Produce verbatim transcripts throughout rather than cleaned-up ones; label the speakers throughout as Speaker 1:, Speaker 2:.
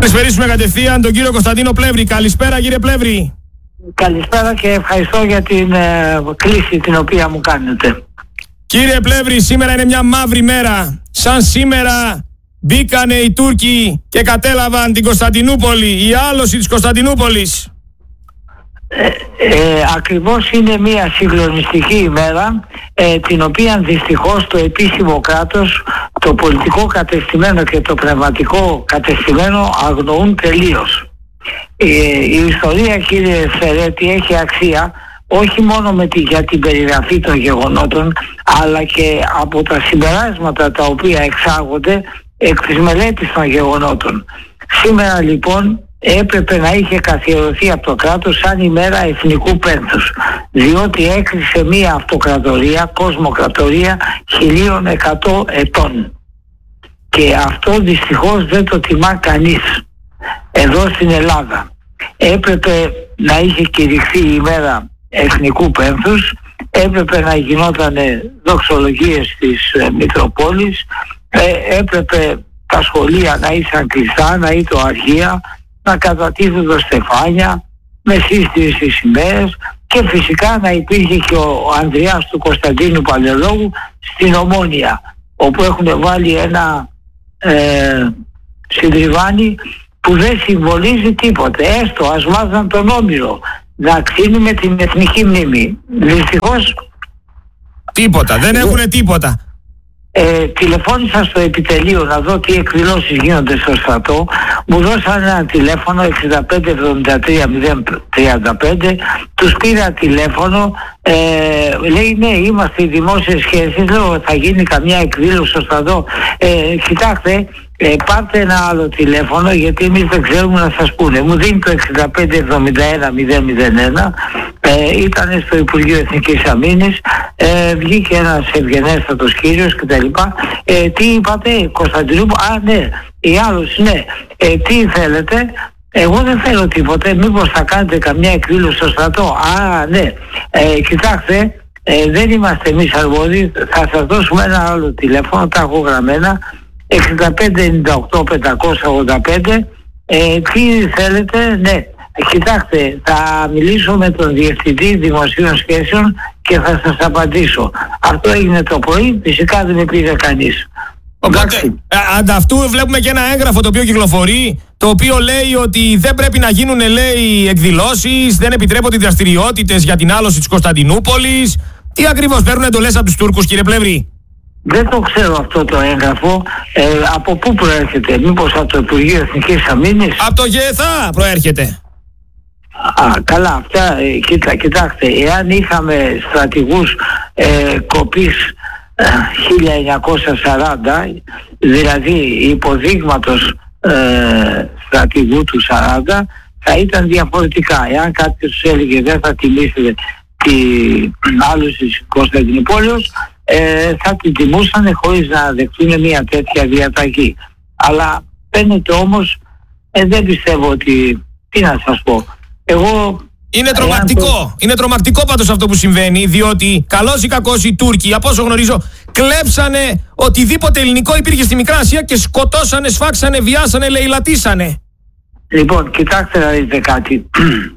Speaker 1: καλησπερίσουμε κατευθείαν τον κύριο Κωνσταντίνο Πλεύρη. Καλησπέρα κύριε Πλεύρη.
Speaker 2: Καλησπέρα και ευχαριστώ για την ε, κλήση την οποία μου κάνετε.
Speaker 1: Κύριε Πλεύρη, σήμερα είναι μια μαύρη μέρα. Σαν σήμερα μπήκανε οι Τούρκοι και κατέλαβαν την Κωνσταντινούπολη, η άλωση της Κωνσταντινούπολης.
Speaker 2: Ε, ε, ακριβώς είναι μια συγκλονιστική ημέρα, ε, την οποία δυστυχώς το επίσημο κράτος, το πολιτικό κατεστημένο και το πνευματικό κατεστημένο αγνοούν τελείως. Ε, η ιστορία, κύριε Φερέτη, έχει αξία όχι μόνο με τη, για την περιγραφή των γεγονότων, αλλά και από τα συμπεράσματα τα οποία εξάγονται εκ της μελέτης των γεγονότων. Σήμερα λοιπόν έπρεπε να είχε καθιερωθεί από το κράτος σαν ημέρα εθνικού πένθους, διότι έκλεισε μία αυτοκρατορία, κοσμοκρατορία χίλια εκατό ετών, και αυτό δυστυχώς δεν το τιμά κανείς εδώ στην Ελλάδα. Έπρεπε να είχε κηρυχθεί η ημέρα εθνικού πένθους, έπρεπε να γινόταν δοξολογίες της ε, Μητροπόλης, ε, έπρεπε τα σχολεία να ήσαν κλειστά, να ήταν αρχεία, να κατατίθενται στεφάνια με σύστηση στις σημαίες, και φυσικά να υπήρχε και ο Ανδριάς του Κωνσταντίνου Παλαιολόγου στην Ομόνια, όπου έχουν βάλει ένα ε, συντριβάνι που δεν συμβολίζει τίποτε. Έστω ας βάζαν τον Όμηρο να ξύνει με την εθνική μνήμη. Δυστυχώς
Speaker 1: τίποτα, δεν έχουνε τίποτα.
Speaker 2: Ε, τηλεφώνησα στο επιτελείο να δω τι εκδηλώσεις γίνονται στο στρατό. Μου δώσαν ένα τηλέφωνο εξήντα πέντε εβδομήντα τρία μηδέν τριάντα πέντε. Τους πήρα τηλέφωνο, ε, λέει ναι, είμαστε οι δημόσιες σχέσεις. Λέω, θα γίνει καμιά εκδήλωση στο στρατό? Ε, κοιτάξτε, ε, πάρτε ένα άλλο τηλέφωνο, γιατί εμείς δεν ξέρουμε να σας πούνε. Μου δίνει το εξήντα πέντε εβδομήντα ένα μηδέν μηδέν ένα. Ε, ήταν στο Υπουργείο Εθνικής Αμήνης, ε, βγήκε ένας ευγενέστατος κύριος κτλ. Ε, τι είπατε, Κωνσταντινούπολη? Α, ναι. Η άλλος, ναι. Ε, τι θέλετε? Εγώ δεν θέλω τίποτε. Μήπως θα κάνετε καμιά εκδήλωση στο στρατό? Α, ναι. Ε, κοιτάξτε, ε, δεν είμαστε εμείς αρμόδιοι. Θα σας δώσουμε ένα άλλο τηλέφωνο, τα έχω γραμμένα, εξήντα πέντε ενενήντα οκτώ πεντακόσια ογδόντα πέντε. Ε, τι θέλετε? Ναι. Κοιτάξτε, θα μιλήσω με τον Διευθυντή Δημοσίων Σχέσεων και θα σας απαντήσω. Αυτό έγινε το πρωί, φυσικά δεν πήρε κανείς.
Speaker 1: Οπότε, ανταυτού βλέπουμε και ένα έγγραφο το οποίο κυκλοφορεί, το οποίο λέει ότι δεν πρέπει να γίνουν, λέει, εκδηλώσεις, δεν επιτρέπονται οι δραστηριότητες για την άλωση της Κωνσταντινούπολης. Τι ακριβώς παίρνουν εντολές από τους Τούρκους, κύριε Πλεύρη?
Speaker 2: Δεν το ξέρω αυτό το έγγραφο. Ε, από πού προέρχεται? Μήπως από το Υπουργείο Εθνικής Αμήνης?
Speaker 1: Από το ΓΕΘΑ προέρχεται.
Speaker 2: Α, καλά, αυτά, ε, κοίτα, κοιτάξτε, εάν είχαμε στρατηγούς ε, κοπής ε, χίλια εννιακόσια σαράντα, δηλαδή υποδείγματος ε, στρατηγού του σαράντα, θα ήταν διαφορετικά. Εάν κάποιος τους έλεγε δεν θα τιμήσετε την άλωση της Κωνσταντινούπολης, ε, θα την τιμούσαν χωρίς να δεχτούν μια τέτοια διαταγή. Αλλά φαίνεται όμως, ε, δεν πιστεύω ότι, τι να σας πω, εγώ...
Speaker 1: Είναι τρομακτικό. Το... Είναι τρομακτικό πάντως αυτό που συμβαίνει, διότι καλώς ή κακώς οι Τούρκοι, από όσο γνωρίζω, κλέψανε οτιδήποτε ελληνικό υπήρχε στη Μικρά Ασία και σκοτώσανε, σφάξανε, βιάσανε, λαιλατίσανε.
Speaker 2: Λοιπόν, κοιτάξτε να δείτε κάτι.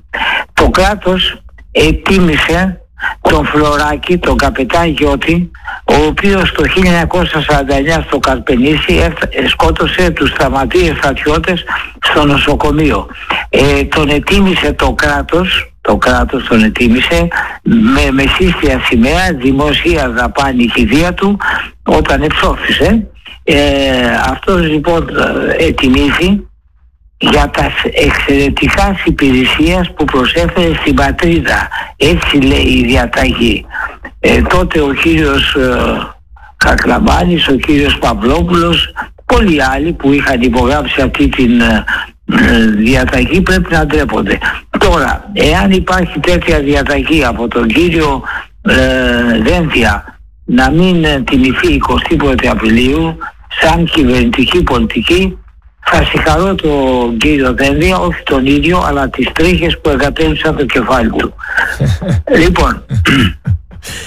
Speaker 2: Το κράτος ετίμησε τον Φλωράκη, τον καπετάν Γιώτη, ο οποίος το χίλια εννιακόσια σαράντα εννιά στο Καρπενήσι σκότωσε τους τραυματίες στρατιώτες στο νοσοκομείο. Ε, τον ετίμησε το κράτος, το κράτος τον ετίμησε με μεσίστια σημαία, δημοσία δαπάνη κηδεία του όταν εψόφισε. Ε, αυτός λοιπόν ετιμίζει για τα εξαιρετικά υπηρεσίες που προσέφερε στην πατρίδα. Έτσι λέει η διαταγή. Ε, τότε ο κύριος ε, Κακλαμάνης, ο κύριος Παυλόπουλος, πολλοί άλλοι που είχαν υπογράψει αυτή την ε, διαταγή πρέπει να ντρέπονται. Τώρα, εάν υπάρχει τέτοια διαταγή από τον κύριο ε, Δένδια να μην τιμηθεί εικοστή πρώτη Απριλίου σαν κυβερνητική πολιτική, θα συγχαρώ τον κύριο Δένδια, όχι τον ίδιο, αλλά τις τρίχες που εγκατέλειψαν το κεφάλι του. Λοιπόν,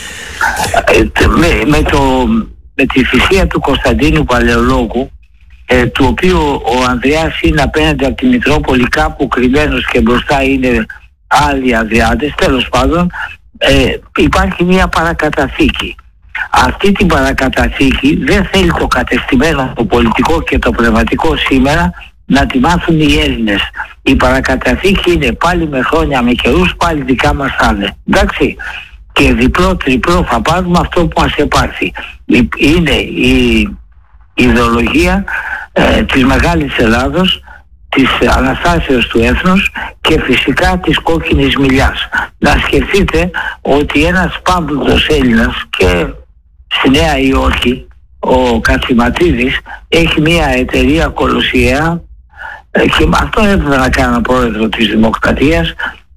Speaker 2: με, με, το, με τη θυσία του Κωνσταντίνου Παλαιολόγου, ε, του οποίου ο Ανδρεάς είναι απέναντι από τη Μητρόπολη κάπου κρυμμένος και μπροστά είναι άλλοι Ανδριάδες, τέλος πάντων, ε, υπάρχει μια παρακαταθήκη. Αυτή την παρακαταθήκη δεν θέλει το κατεστημένο, το πολιτικό και το πνευματικό σήμερα να τη μάθουν οι Έλληνες. Η παρακαταθήκη είναι πάλι με χρόνια, με καιρούς, πάλι δικά μας θα είναι. Εντάξει. Και διπλό τριπλό θα πάρουμε αυτό που μας επάρθει. Είναι η ιδεολογία ε, της Μεγάλης Ελλάδος, της Αναστάσεως του έθνους και φυσικά της κόκκινης μιλιάς. Να σκεφτείτε ότι ένας πάμπλουτος Έλληνας και στη Νέα Υόρκη, ο Κατσιματίδης, έχει μια εταιρεία κολοσιαία και με αυτό έπρεπε να κάνω πρόεδρο της Δημοκρατίας,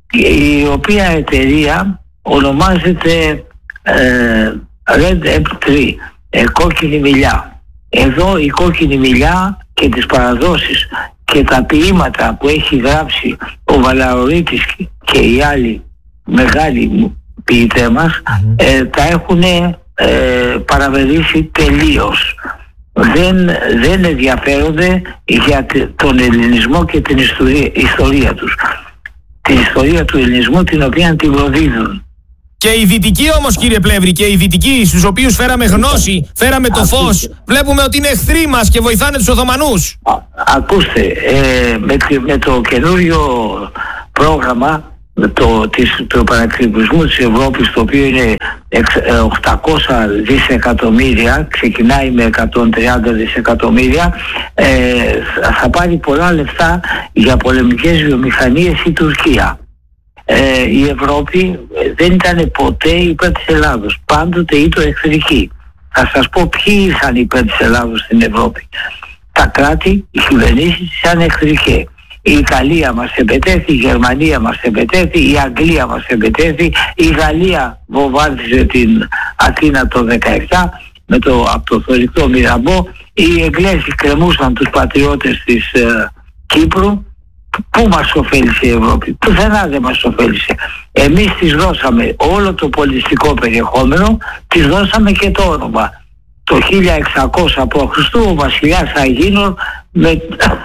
Speaker 2: η οποία εταιρεία ονομάζεται ε, Red εμ τρία, ε, κόκκινη μιλιά. Εδώ η κόκκινη μιλιά και τις παραδόσεις και τα ποίηματα που έχει γράψει ο Βαλαωρίτης και οι άλλοι μεγάλοι ποιητές μας ε, τα έχουν ε, παραβερίσει τελείως. Δεν, δεν ενδιαφέρονται για τον ελληνισμό και την ιστορία, ιστορία τους. Την ιστορία του ελληνισμού την οποία την προδίδουν.
Speaker 1: Και οι δυτικοί όμως, κύριε Πλεύρη, και οι δυτικοί στους οποίους φέραμε γνώση, φέραμε το φως, βλέπουμε ότι είναι εχθροί μας και βοηθάνε τους Οθωμανούς.
Speaker 2: Α, ακούστε, ε, με, με το καινούριο πρόγραμμα το, της, του επανακριβισμού της Ευρώπης, το οποίο είναι οκτακόσια δισεκατομμύρια, ξεκινάει με εκατόν τριάντα δισεκατομμύρια, ε, θα πάρει πολλά λεφτά για πολεμικές βιομηχανίες η Τουρκία. Ε, η Ευρώπη δεν ήταν ποτέ υπέρ της Ελλάδος, πάντοτε ήταν εχθρική. Θα σας πω ποιοι είχαν υπέρ της Ελλάδος στην Ευρώπη. Τα κράτη, οι κυβερνήσεις ήταν εχθρικές. Η Ιταλία μας εμπετέθη, η Γερμανία μας εμπετέθη, η Αγγλία μας εμπετέθη, η Γαλλία βομβάρδιζε την Αθήνα το δεκαεπτά με το, από το θωρηκτό Μυραμπό, οι Εγγλέζοι κρεμούσαν τους πατριώτες της ε, Κύπρου. Πού μας ωφέλησε η Ευρώπη? Πουθενά δεν μας ωφέλησε. Εμείς της δώσαμε όλο το πολιτιστικό περιεχόμενο, της δώσαμε και το όνομα. Το χίλια εξακόσια π.Χ. ο βασιλιάς Αγίνων με...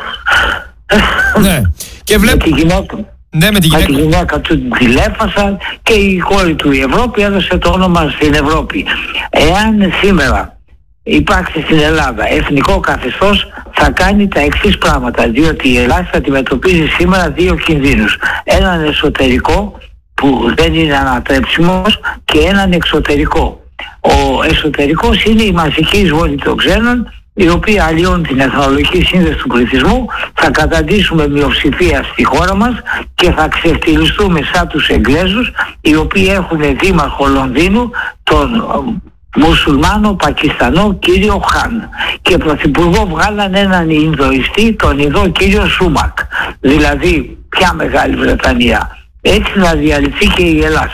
Speaker 1: Ναι. Και βλέπω...
Speaker 2: με τη γυναίκα,
Speaker 1: ναι, με τη γυναίκα.
Speaker 2: με τη γυναίκα του τηλέφασαν και η κόρη του η Ευρώπη έδωσε το όνομα στην Ευρώπη. Εάν σήμερα υπάρξει στην Ελλάδα εθνικό καθεστώς, θα κάνει τα εξής πράγματα, διότι η Ελλάδα θα αντιμετωπίζει σήμερα δύο κινδύνους. Έναν εσωτερικό που δεν είναι ανατρέψιμος και έναν εξωτερικό. Ο εσωτερικός είναι η μαζική εισβολή των ξένων, η οποία αλλοιώνει την εθνολογική σύνδεση του πληθυσμού. Θα καταντήσουμε μειοψηφία στη χώρα μας και θα ξεφτυλιστούμε σαν τους Εγγλέζους, οι οποίοι έχουν δήμαρχο Λονδίνου τον μουσουλμάνο Πακιστανό κύριο Χάν, και πρωθυπουργό βγάλαν έναν Ινδοιστή, τον Ινδό κύριο Σούμακ. Δηλαδή ποια Μεγάλη Βρετανία? Έτσι να διαλυθεί και η Ελλάδα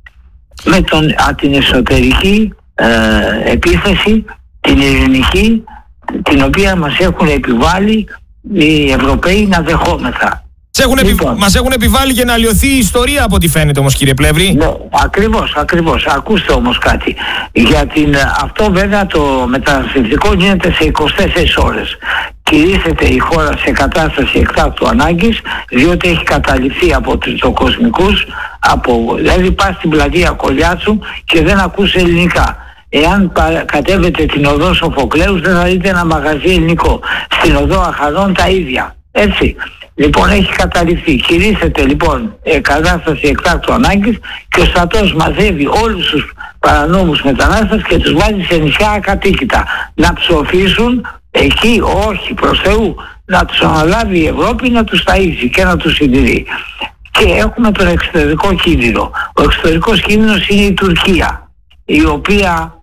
Speaker 2: με τον, α, την εσωτερική ε, επίθεση, την ειρηνική, την οποία μας έχουν επιβάλει οι Ευρωπαίοι να δεχόμεθα.
Speaker 1: Έχουν λοιπόν. επι... Μας έχουν επιβάλει και να αλλοιωθεί η ιστορία από ό,τι φαίνεται όμως, κύριε Πλεύρη.
Speaker 2: Ναι, ακριβώς, ακριβώς. Ακούστε όμως κάτι. Για την, αυτό βέβαια το μεταναστευτικό γίνεται σε είκοσι τέσσερις ώρες. Κηρύσσεται η χώρα σε κατάσταση εκτάκτου ανάγκης, διότι έχει καταληφθεί από τριτοκοσμικούς, από, δηλαδή πας στην πλατεία Κολιάτσου και δεν ακούς ελληνικά. Εάν κατέβετε την οδό Σοφοκλέους δεν θα δείτε ένα μαγαζί ελληνικό. Στην οδό Αχαδών τα ίδια. Έτσι. Λοιπόν, έχει καταληφθεί. Κηρύσσεται λοιπόν ε, κατάσταση εκτάκτου ανάγκης και ο στρατός μαζεύει όλους τους παρανόμους μετανάστες και τους βάζει σε νησιά ακατοίκητα. Να ψοφήσουν εκεί, όχι προς Θεού, να τους αναλάβει η Ευρώπη, να τους ταΐζει και να τους συντηρεί. Και έχουμε τον εξωτερικό κίνδυνο. Ο εξωτερικός κίνδυνος είναι η Τουρκία, η οποία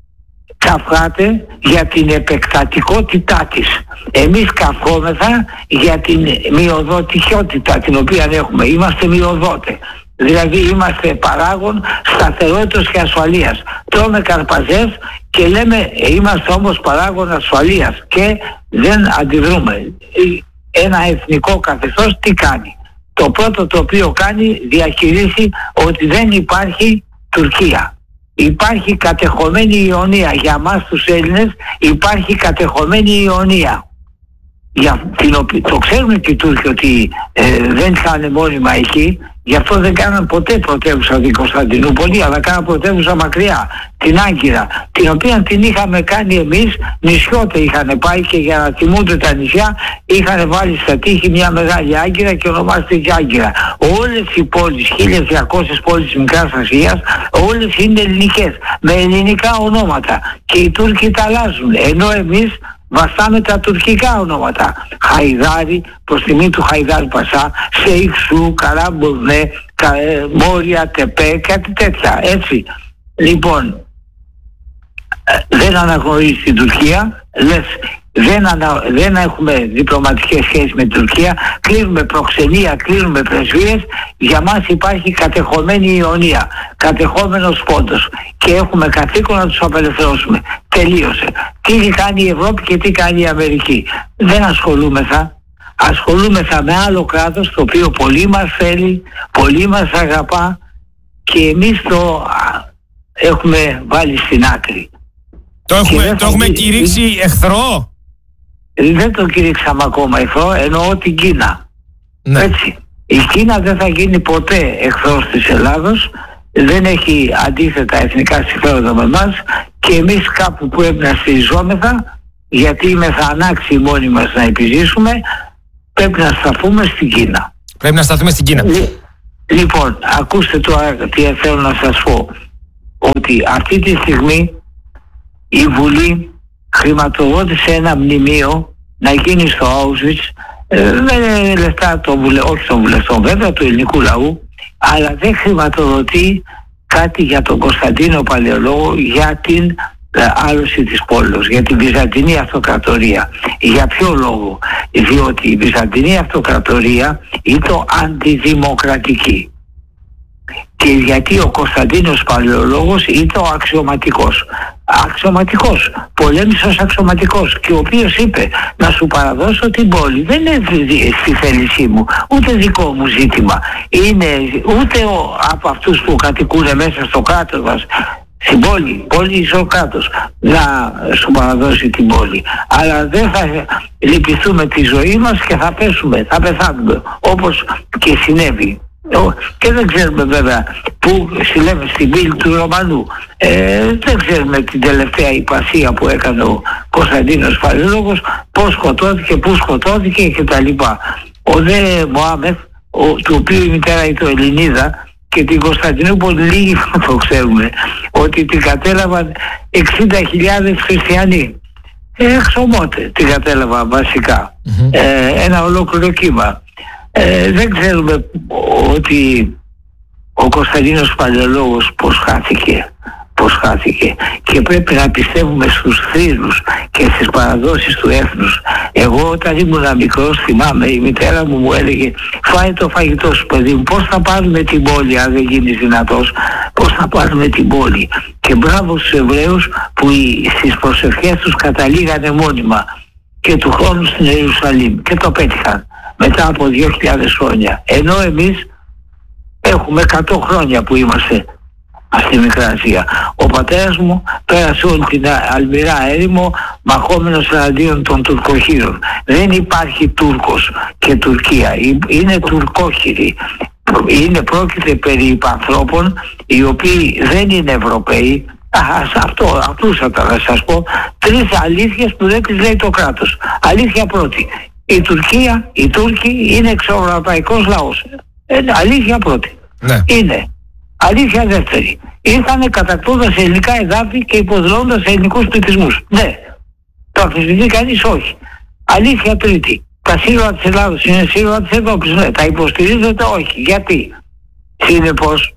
Speaker 2: καυχάται για την επεκτατικότητά της. Εμείς καυχόμεθα για την μειοδοτικότητα την οποία έχουμε. Είμαστε μειοδότε. Δηλαδή είμαστε παράγον σταθερότητας και ασφαλείας. Τρώμε καρπαζές και λέμε είμαστε όμως παράγον ασφαλείας και δεν αντιδρούμε. Ένα εθνικό καθεστώς τι κάνει? Το πρώτο το οποίο κάνει, διαχειρίζει ότι δεν υπάρχει Τουρκία. Υπάρχει κατεχωμένη Ιωνία. Για μας τους Έλληνες υπάρχει κατεχωμένη Ιωνία. για την οποία, το ξέρουν και οι Τούρκοι ότι ε, δεν είχαν μόνιμα εκεί, γι' αυτό δεν κάναν ποτέ πρωτεύουσα την Κωνσταντινούπολη, αλλά κάναν πρωτεύουσα μακριά, την Άγκυρα, την οποία την είχαμε κάνει εμείς, νησιώτε είχαν πάει και για να τιμούνται τα νησιά είχαν βάλει στα τείχη μια μεγάλη Άγκυρα και ονομάζεται και Άγκυρα. Όλες οι πόλεις, χίλια διακόσιες πόλεις της Μικράς Ασίας, όλες είναι ελληνικές, με ελληνικά ονόματα και οι Τούρκοι τα αλλάζουν, ενώ εμείς βαστάμε τα τουρκικά ονόματα. Χαϊδάρι, προς τιμή του Χαϊδάρ Πασά, Σεϊξού, Καράμπουρνε, Μόρια, Τεπέ, κάτι τέτοια, έτσι. Λοιπόν, δεν αναγνωρίζει την Τουρκία, λες, δεν, ανα, δεν έχουμε διπλωματικές σχέσεις με την Τουρκία, κλείνουμε προξενία, κλείνουμε πρεσβείες, για μας υπάρχει κατεχόμενη Ιωνία, κατεχόμενος πόντος και έχουμε καθήκον να τους απελευθερώσουμε. Τελείωσε. Τι κάνει η Ευρώπη και τι κάνει η Αμερική. Δεν ασχολούμεθα. Ασχολούμεθα με άλλο κράτος το οποίο πολύ μας θέλει, πολύ μας αγαπά και εμείς το έχουμε βάλει στην άκρη.
Speaker 1: Το έχουμε, το έχουμε κηρύξει εχθρό.
Speaker 2: Δεν το κηρύξαμε ακόμα εχθρό, εννοώ την Κίνα. Ναι. Έτσι. Η Κίνα δεν θα γίνει ποτέ εχθρός της Ελλάδος, δεν έχει αντίθετα εθνικά συμφέροντα με εμάς και εμείς κάπου που πρέπει να στηριζόμεθα, γιατί είμαστε ανάξιοι μόνοι μας να επιζήσουμε, πρέπει να σταθούμε στην Κίνα.
Speaker 1: Πρέπει να σταθούμε στην Κίνα.
Speaker 2: Λοιπόν, ακούστε τώρα τι θέλω να σας πω. Ότι αυτή τη στιγμή η Βουλή χρηματοδότησε ένα μνημείο να γίνει στο Auschwitz, ε, με λεφτά των βουλευτών, όχι των βουλευτών βέβαια, του ελληνικού λαού, αλλά δεν χρηματοδοτεί κάτι για τον Κωνσταντίνο Παλαιολόγο, για την ε, άλωση της πόλης, για την Βυζαντινή Αυτοκρατορία. Για ποιο λόγο? Διότι η Βυζαντινή Αυτοκρατορία ήταν αντιδημοκρατική. Και γιατί ο Κωνσταντίνος Παλαιολόγος ήταν ο αξιωματικός. Αξιωματικός, πολέμησε ως αξιωματικός και ο οποίος είπε να σου παραδώσω την πόλη. Δεν είναι στη θέλησή μου, ούτε δικό μου ζήτημα. Είναι ούτε ο, από αυτούς που κατοικούν μέσα στο κράτος μας, στην πόλη, πόλη στο κράτος, να σου παραδώσει την πόλη. Αλλά δεν θα λυπηθούμε τη ζωή μας και θα πέσουμε, θα πεθάνουμε, όπως και συνέβη. Και δεν ξέρουμε βέβαια που συλλέμε στην πύλη του Ρωμανού. Ε, δεν ξέρουμε την τελευταία υπασία που έκανε ο Κωνσταντίνος Παλαιολόγος, πώς σκοτώθηκε, πού σκοτώθηκε κτλ. Ο δε Μωάμεθ, ο, του οποίου η μητέρα ήταν Ελληνίδα, και την Κωνσταντινούπολη λίγοι το ξέρουμε, ότι την κατέλαβαν εξήντα χιλιάδες χριστιανοί. Εξωμότε την κατέλαβαν βασικά. Mm-hmm. Ε, ένα ολόκληρο κύμα. Ε, δεν ξέρουμε ότι ο Κωνσταντίνος Παλαιολόγος πως χάθηκε, πως χάθηκε και πρέπει να πιστεύουμε στους θρύλους και στις παραδόσεις του έθνους. Εγώ όταν ήμουν μικρός θυμάμαι η μητέρα μου μου έλεγε φάει το φαγητό σου παιδί μου, πώς θα πάρουμε την πόλη αν δεν γίνεις δυνατός, πώς θα πάρουμε την πόλη. Και μπράβο στους Εβραίους που στις προσευχές τους καταλήγανε μόνιμα και του χρόνου στην Ιερουσαλήμ και το πέτυχαν μετά από δύο χιλιάδες χρόνια. Ενώ εμείς έχουμε εκατό χρόνια που είμαστε στη Μικρά Ασία. Ο πατέρας μου πέρασε όλη την αλμυρά έρημο μαχόμενος εναντίον των τουρκοχείρων. Δεν υπάρχει Τούρκος και Τουρκία. Είναι τουρκόχειροι. Είναι πρόκειται περί υπανθρώπων οι οποίοι δεν είναι Ευρωπαίοι. Ας αυτό, αυτούς θα σας πω. Τρεις αλήθειες που δεν τις λέει το κράτος. Αλήθεια πρώτη. Η Τουρκία, οι Τούρκοι είναι εξωευρωπαϊκός λαός. Είναι αλήθεια πρώτη. Ναι. Είναι. Αλήθεια δεύτερη. Ήρθανε κατακτώντας ελληνικά εδάφη και υποδηλώνοντας ελληνικούς πληθυσμούς. Ναι. Το αμφισβητεί κανείς? Όχι. Αλήθεια τρίτη. Τα σύνορα της Ελλάδος είναι σύνορα της Ευρώπης. Ναι. Τα υποστηρίζετε? Όχι. Γιατί? Συνεπώς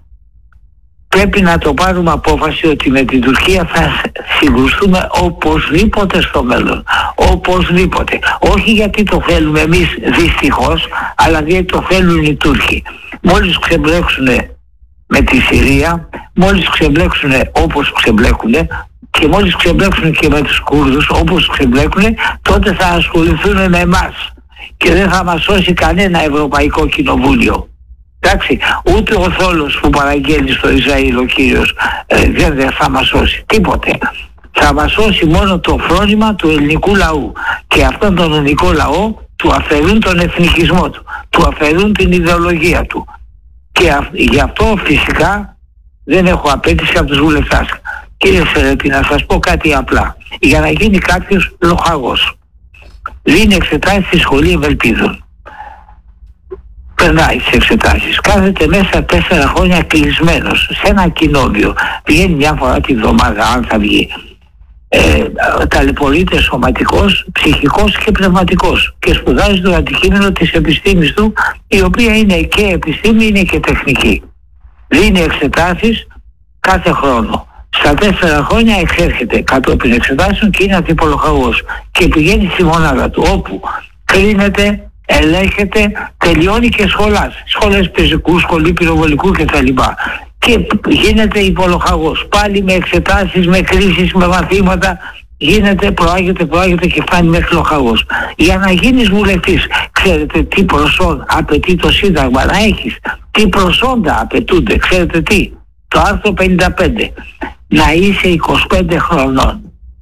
Speaker 2: πρέπει να το πάρουμε απόφαση ότι με την Τουρκία θα συγκρουστούμε οπωσδήποτε στο μέλλον. Οπωσδήποτε. Όχι γιατί το θέλουμε εμείς δυστυχώς, αλλά γιατί το θέλουν οι Τούρκοι. Μόλις ξεμπλέξουν με τη Συρία, μόλις ξεμπλέξουν όπως ξεμπλέκουν και μόλις ξεμπλέξουν και με τους Κούρδους όπως ξεμπλέκουν, τότε θα ασχοληθούν με εμάς και δεν θα μας σώσει κανένα Ευρωπαϊκό Κοινοβούλιο. Εντάξει, ούτε ο θόλος που παραγγέλνει στο Ισραήλ ο κύριος ε, δεν θα μας σώσει τίποτε. Θα μας σώσει μόνο το φρόνημα του ελληνικού λαού. Και αυτόν τον ελληνικό λαό του αφαιρούν τον εθνικισμό του, του αφαιρούν την ιδεολογία του. Και α, γι' αυτό φυσικά δεν έχω απέτηση από τους βουλευτάς. Κύριε Σερέτη, να σας πω κάτι απλά. Για να γίνει κάποιος λοχαγός, δίνει εξετάσεις στη σχολή Ευελπίδων. Περνάει τις εξετάσεις. Κάθεται μέσα τέσσερα χρόνια κλεισμένος σε ένα κοινόβιο. Βγαίνει μια φορά τη βδομάδα, αν θα βγει. Ε, ταλαιπωρείται σωματικός, ψυχικός και πνευματικός. Και σπουδάζει το αντικείμενο της επιστήμης του, η οποία είναι και επιστήμη, είναι και τεχνική. Δίνει εξετάσεις κάθε χρόνο. Στα τέσσερα χρόνια εξέρχεται κατόπιν εξετάσεων και είναι αντιπολοχαγός. Και πηγαίνει στη μονάδα του, όπου κρίνεται, ελέγχεται, τελειώνει και σχολάς. Σχολές πεζικού, σχολή πυροβολικού κτλ. Και γίνεται υπολοχαγός. Πάλι με εξετάσεις, με κρίσεις, με μαθήματα. Γίνεται, προάγεται, προάγεται και φτάνει μέχρι λοχαγός. Για να γίνεις βουλευτής, ξέρετε τι προσόν απαιτεί το Σύνταγμα να έχεις? Τι προσόντα απαιτούνται? Ξέρετε τι? Το άρθρο πενήντα πέντε. Να είσαι είκοσι πέντε χρονών.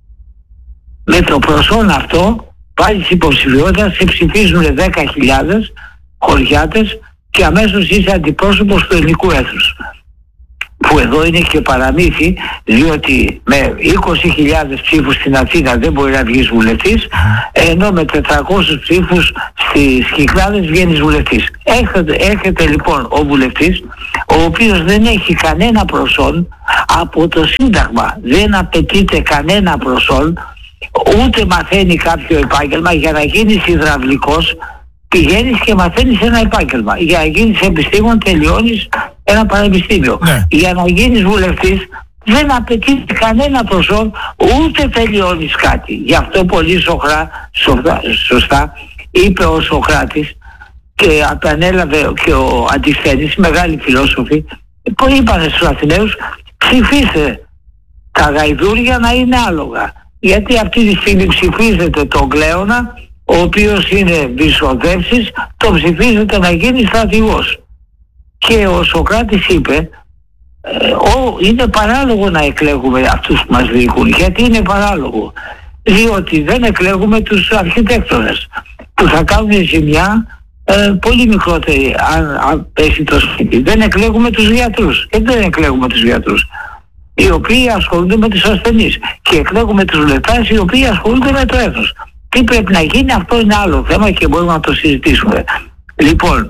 Speaker 2: Με το προσόν αυτό βάλεις υποψηφιότητα, σε ψηφίζουν δέκα χιλιάδες χωριάτες και αμέσως είσαι αντιπρόσωπος του ελληνικού έθνους. Που εδώ είναι και παραμύθι, διότι με είκοσι χιλιάδες ψήφους στην Αθήνα δεν μπορεί να βγεις βουλευτής, ενώ με τετρακόσιους ψήφους στις Κυκλάδες βγαίνεις βουλευτής. Έχετε, έχετε λοιπόν ο βουλευτής, ο οποίος δεν έχει κανένα προσόν από το Σύνταγμα, δεν απαιτείται κανένα προσόν, ούτε μαθαίνει κάποιο επάγγελμα. Για να γίνεις υδραυλικός πηγαίνεις και μαθαίνεις ένα επάγγελμα. Για να γίνεις επιστήμον τελειώνεις ένα πανεπιστήμιο. Ναι. Για να γίνεις βουλευτής δεν απαιτείται κανένα προσόν, ούτε τελειώνεις κάτι. Γι' αυτό πολύ σοχρά, σωστά, σωστά είπε ο Σωκράτης και επανέλαβε και ο Αντισθένης, μεγάλοι φιλόσοφοι, που είπανε στους Αθηναίους, ψηφίστε τα γαϊδούρια να είναι άλογα. Γιατί αυτή τη στιγμή ψηφίζεται τον Κλέωνα, ο οποίος είναι βυσοδεύσης, το ψηφίζεται να γίνει στρατηγός. Και ο Σωκράτης είπε, ε, ο, είναι παράλογο να εκλέγουμε αυτούς που μας διοικούν. Γιατί είναι παράλογο? Διότι δεν εκλέγουμε τους αρχιτέκτονες, που θα κάνουν ζημιά ε, πολύ μικρότερη αν, αν πέσει το σπίτι. Δεν εκλέγουμε τους γιατρούς. Και δεν εκλέγουμε τους γιατρούς, οι οποίοι ασχολούνται με τους ασθενείς. Και εκλέγουμε τους βουλευτές, οι οποίοι ασχολούνται με το έθνος. Τι πρέπει να γίνει, αυτό είναι άλλο θέμα και μπορούμε να το συζητήσουμε. Λοιπόν,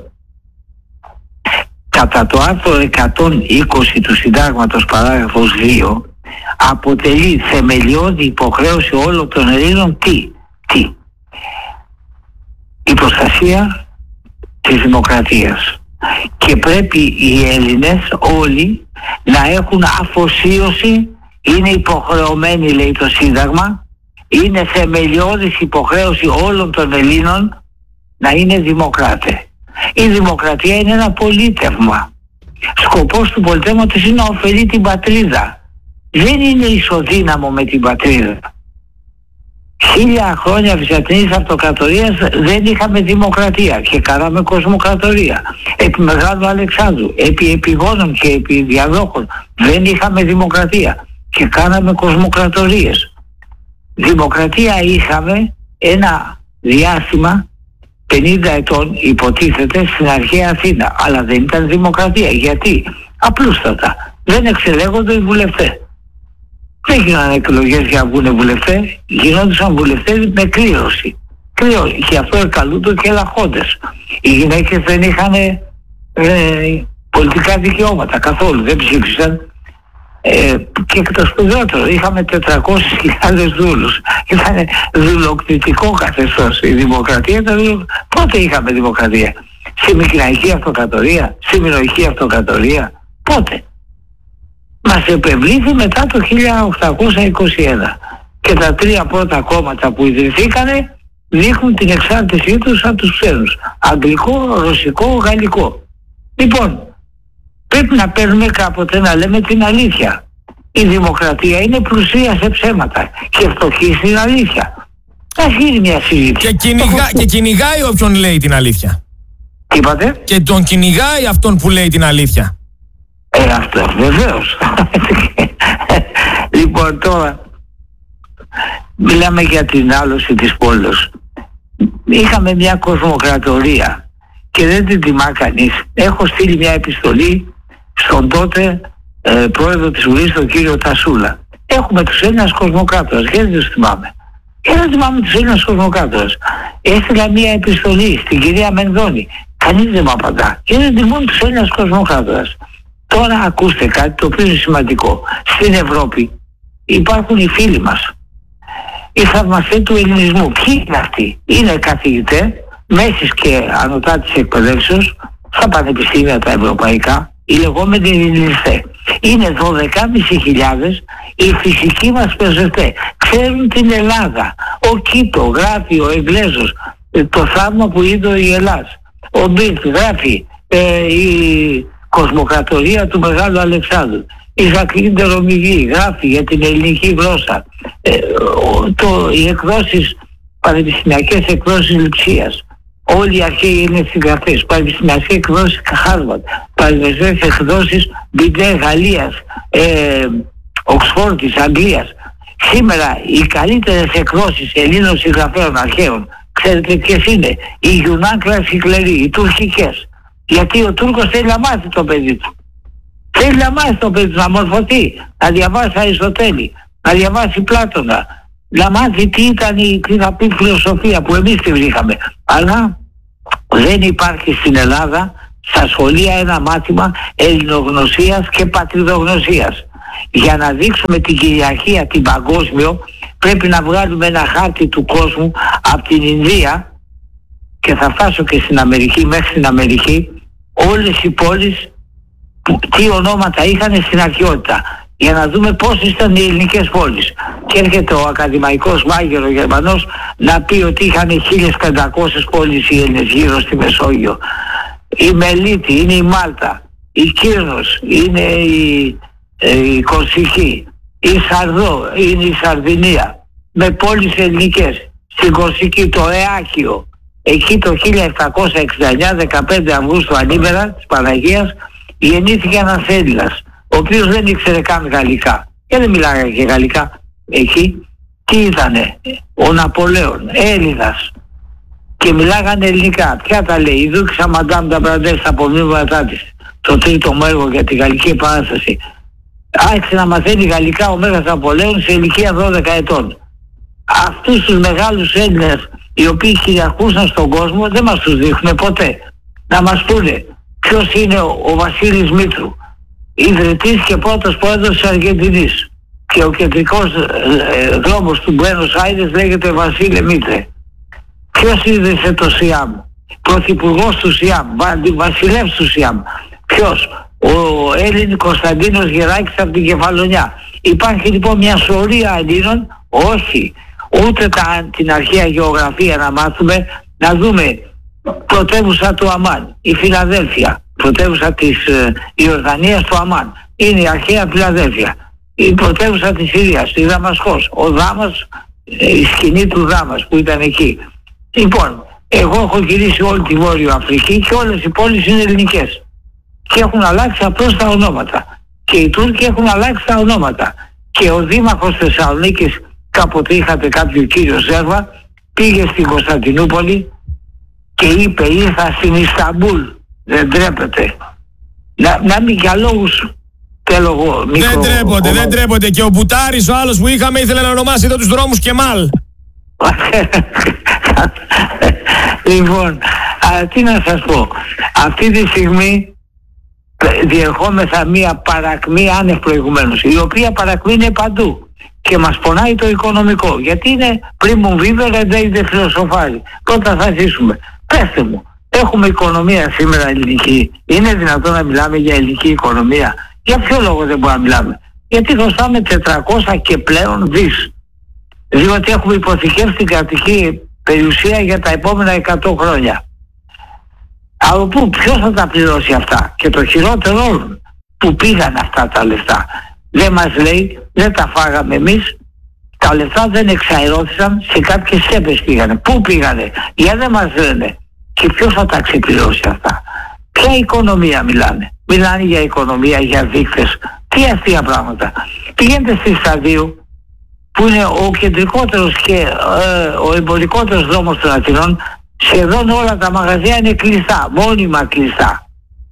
Speaker 2: κατά το άρθρο εκατόν είκοσι του Συντάγματος παράγραφος δύο, αποτελεί θεμελιώδη υποχρέωση όλων των Ελλήνων τι, τι, η προστασία της δημοκρατίας. Και πρέπει οι Έλληνες όλοι να έχουν αφοσίωση, είναι υποχρεωμένοι, λέει το Σύνταγμα, είναι θεμελιώδης υποχρέωση όλων των Ελλήνων να είναι δημοκράτες. Η δημοκρατία είναι ένα πολίτευμα. Σκοπός του πολιτεύματος είναι να ωφελεί την πατρίδα. Δεν είναι ισοδύναμο με την πατρίδα. Χίλια χρόνια Βυζαντινής Αυτοκρατορίας δεν είχαμε δημοκρατία και κάναμε κοσμοκρατορία. Επί Μεγάλου Αλεξάνδρου, επί επιγόνων και επί διαδόχων δεν είχαμε δημοκρατία και κάναμε κοσμοκρατορίες. Δημοκρατία είχαμε ένα διάστημα πενήντα ετών, υποτίθεται, στην αρχαία Αθήνα, αλλά δεν ήταν δημοκρατία. Γιατί? Απλούστατα δεν εξελέγονται οι βουλευτές. Δεν γίνανε εκλογές για να βγουν βουλευτές, γινόντουσαν βουλευτές με κλήρωση. Κλήρωση. Και αυτό εκαλούνται και λαχόντες. Οι γυναίκες δεν είχαν ε, πολιτικά δικαιώματα καθόλου, δεν ψήφισαν. Ε, και το σπουδαιότερο, είχαμε τετρακόσιες χιλιάδες δούλους. Ήταν δουλοκτητικό καθεστώς. Η δημοκρατία ήταν δουλο... Πότε είχαμε δημοκρατία? Στη Μικυναϊκή Αυτοκρατορία, στη Μinoική Αυτοκρατορία? Πότε? Μας επευλήθη μετά το χίλια οκτακόσια είκοσι ένα. Και τα τρία πρώτα κόμματα που ιδρυθήκανε δείχνουν την εξάρτησή τους από τους ξένους. Αγγλικό, ρωσικό, γαλλικό. Λοιπόν, πρέπει να παίρνουμε κάποτε να λέμε την αλήθεια. Η δημοκρατία είναι πλουσία σε ψέματα και φτωχή στην αλήθεια. Ας γίνει μια συζήτηση.
Speaker 1: Και, κυνηγά, και κυνηγάει όποιον λέει την αλήθεια.
Speaker 2: Τι είπατε?
Speaker 1: Και τον κυνηγάει αυτόν που λέει την αλήθεια.
Speaker 2: Ε, αυτό βεβαίως. Λοιπόν, τώρα μιλάμε για την άλωση της πόλης. Είχαμε μια κοσμοκρατορία και δεν την τιμά κανείς. Έχω στείλει μια επιστολή στον τότε ε, πρόεδρο της Βουλής, τον κύριο Τασούλα. Έχουμε τους Έλληνας κοσμοκράτορες και δεν τους θυμάμαι. Και δεν θυμάμαι τους Έλληνας κοσμοκράτορες. Έστειλα μια επιστολή στην κυρία Μενδώνη. Κανείς δεν μου απαντά. Και δεν τιμούν τους Έλληνας κοσμοκράτορες. Τώρα ακούστε κάτι το οποίο είναι σημαντικό. Στην Ευρώπη υπάρχουν οι φίλοι μας, οι θαυμαστές του ελληνισμού. Ποιοι είναι αυτοί? Είναι καθηγητές μέσης και ανωτά της εκπαιδεύσεως στα πανεπιστήμια τα ευρωπαϊκά, οι λεγόμενοι ελληνιστές. Είναι δώδεκα χιλιάδες οι φυσικοί μας πεζευτές. Ξέρουν την Ελλάδα. Ο Κίτο γράφει, ο Εγγλέζος, το θαύμα που είδε η Ελλάς. Ο Μπίλτ γράφει ε, η κοσμοκρατορία του Μεγάλου Αλεξάνδρου. Η Ζακλίν Τερομιγή γράφει για την ελληνική γλώσσα. Ε, το, οι εκδόσεις, πανεπιστημιακές εκδόσεις Λειψίας. Όλοι οι αρχαίοι είναι συγγραφείς. Πανεπιστημιακές εκδόσεις Χάρβαρντ. Πανεπιστημιακές εκδόσεις Μπιντέ Γαλλίας, ε, Οξφόρδης, Αγγλίας. Σήμερα οι καλύτερες εκδόσεις Ελλήνων συγγραφέων αρχαίων, ξέρετε ποιες είναι? Οι Γιουνάν Κλασικλεροί, οι τουρκικές. Γιατί ο Τούρκος θέλει να μάθει το παιδί του. Θέλει να μάθει το παιδί του, να μορφωθεί, να διαβάσει Αριστοτέλη, να διαβάσει Πλάτωνα, να μάθει τι ήταν η τι θα πει φιλοσοφία που εμείς τη βρήκαμε. Αλλά δεν υπάρχει στην Ελλάδα στα σχολεία ένα μάθημα ελληνογνωσίας και πατριδογνωσίας. Για να δείξουμε την κυριαρχία την παγκόσμιο πρέπει να βγάλουμε ένα χάρτη του κόσμου από την Ινδία, και θα φτάσω και στην Αμερική, μέχρι την Αμερική, όλες οι πόλεις που, τι ονόματα είχαν στην αρχαιότητα, για να δούμε πόσες ήταν οι ελληνικές πόλεις. Και έρχεται ο ακαδημαϊκός Μάγερο Γερμανός να πει ότι είχαν χίλιες πεντακόσιες πόλεις οι Έλληνες γύρω στη Μεσόγειο. Η Μελίτη είναι η Μάλτα, η Κύρνος είναι η, η Κορσική, η Σαρδό είναι η Σαρδινία, με πόλεις ελληνικές. Στην Κορσική το Εάκιο. Εκεί το χίλια επτακόσια εξήντα εννιά, δεκαπέντε Αυγούστου ανήμερα της Παναγίας, γεννήθηκε ένας Έλληνας, ο οποίος δεν ήξερε καν γαλλικά και δεν μιλάγανε και γαλλικά εκεί. Τι ήτανε? Ο Ναπολέον, Έλληνας, και μιλάγανε ελληνικά. Ποια τα λέει? Η Δούκησα Μαντάμ Νταμπραντέ στα απομνήματά της, το τρίτο μου έργο για τη Γαλλική Επανάσταση. Άρχισε να μαθαίνει γαλλικά ο Μέγας Ναπολέον σε ηλικία δώδεκα ετών. Αυτούς τους μεγάλους Έλληνες οι οποίοι κυριαρχούσαν στον κόσμο δεν μας τους δείχνουν ποτέ. Να μας πούνε ποιος είναι ο, ο Βασίλης Μήτρου, ιδρυτής και πρώτος πρόεδρος της Αργεντινής, και ο κεντρικός ε, δρόμος του Μπουένος Άιρες λέγεται Βασίλε Μήτρε. Ποιος ίδρυσε το ΣΙΑΜ? Πρωθυπουργός του ΣΙΑΜ, βασιλεύς του ΣΙΑΜ. Ποιος? Ο Έλλην Κωνσταντίνος Γεράκης από την Κεφαλονιά. Υπάρχει λοιπόν μια σωρία Ελλήνων? Όχι. Ούτε τα, την αρχαία γεωγραφία να μάθουμε, να δούμε πρωτεύουσα του Αμάν, η Φιλαδέλφια, πρωτεύουσα της ε, Ιορδανίας του Αμάν, είναι η αρχαία Φιλαδέλφια. Η πρωτεύουσα της Συρίας, η Δαμασκός, ο Δάμας, ε, η σκηνή του Δάμας που ήταν εκεί. Λοιπόν, εγώ έχω γυρίσει όλη τη Βόρειο Αφρική και όλες οι πόλεις είναι ελληνικές και έχουν αλλάξει απλώς τα ονόματα, και οι Τούρκοι έχουν αλλάξει τα ονόματα, και ο δήμαρχος Θεσσαλονίκης, κάποτε είχατε κάποιο κύριο Ζέρβα, πήγε στην Κωνσταντινούπολη και είπε ήρθα στην Ισταμπούλ. Δεν τρέπεται? Να, να μην για λόγους θέλω εγώ μικρό...
Speaker 1: Δεν τρέπονται, δεν τρέπονται. Και ο Μπουτάρης ο άλλος που είχαμε ήθελε να ονομάσει εδώ τους δρόμους Κεμάλ.
Speaker 2: Λοιπόν, α, τι να σας πω. Αυτή τη στιγμή διερχόμεθα μία παρακμή άνευ προηγουμένως, η οποία παρακμή είναι παντού. Και μας πονάει το οικονομικό, γιατί είναι πριν μου βίβερε δεν είναι φιλοσοφάρι. Πρώτα θα ζήσουμε. Πέστε μου, έχουμε οικονομία σήμερα ελληνική? Είναι δυνατόν να μιλάμε για ελληνική οικονομία? Για ποιο λόγο δεν μπορούμε να μιλάμε? Γιατί χρωστάμε τετρακόσια και πλέον δις. Διότι έχουμε υποθηκεύσει την κρατική περιουσία για τα επόμενα εκατό χρόνια. Από πού, ποιος θα τα πληρώσει αυτά? Και το χειρότερο όλων, που πήγαν αυτά τα λεφτά? Δεν μας λέει, δεν τα φάγαμε εμείς, τα λεφτά δεν εξαερώθησαν, σε κάποιες σκέπες πήγανε. Πού πήγανε? Για δεν μας λένε. Και ποιος θα τα ξεπληρώσει αυτά? Ποια οικονομία μιλάνε? Μιλάνε για οικονομία, για δείκτες. Τι αστεία πράγματα. Πηγαίνετε στη Σταδίου που είναι ο κεντρικότερος και ε, ο εμπορικότερος δρόμος των Αθηνών, σχεδόν όλα τα μαγαζιά είναι κλειστά, μόνιμα κλειστά.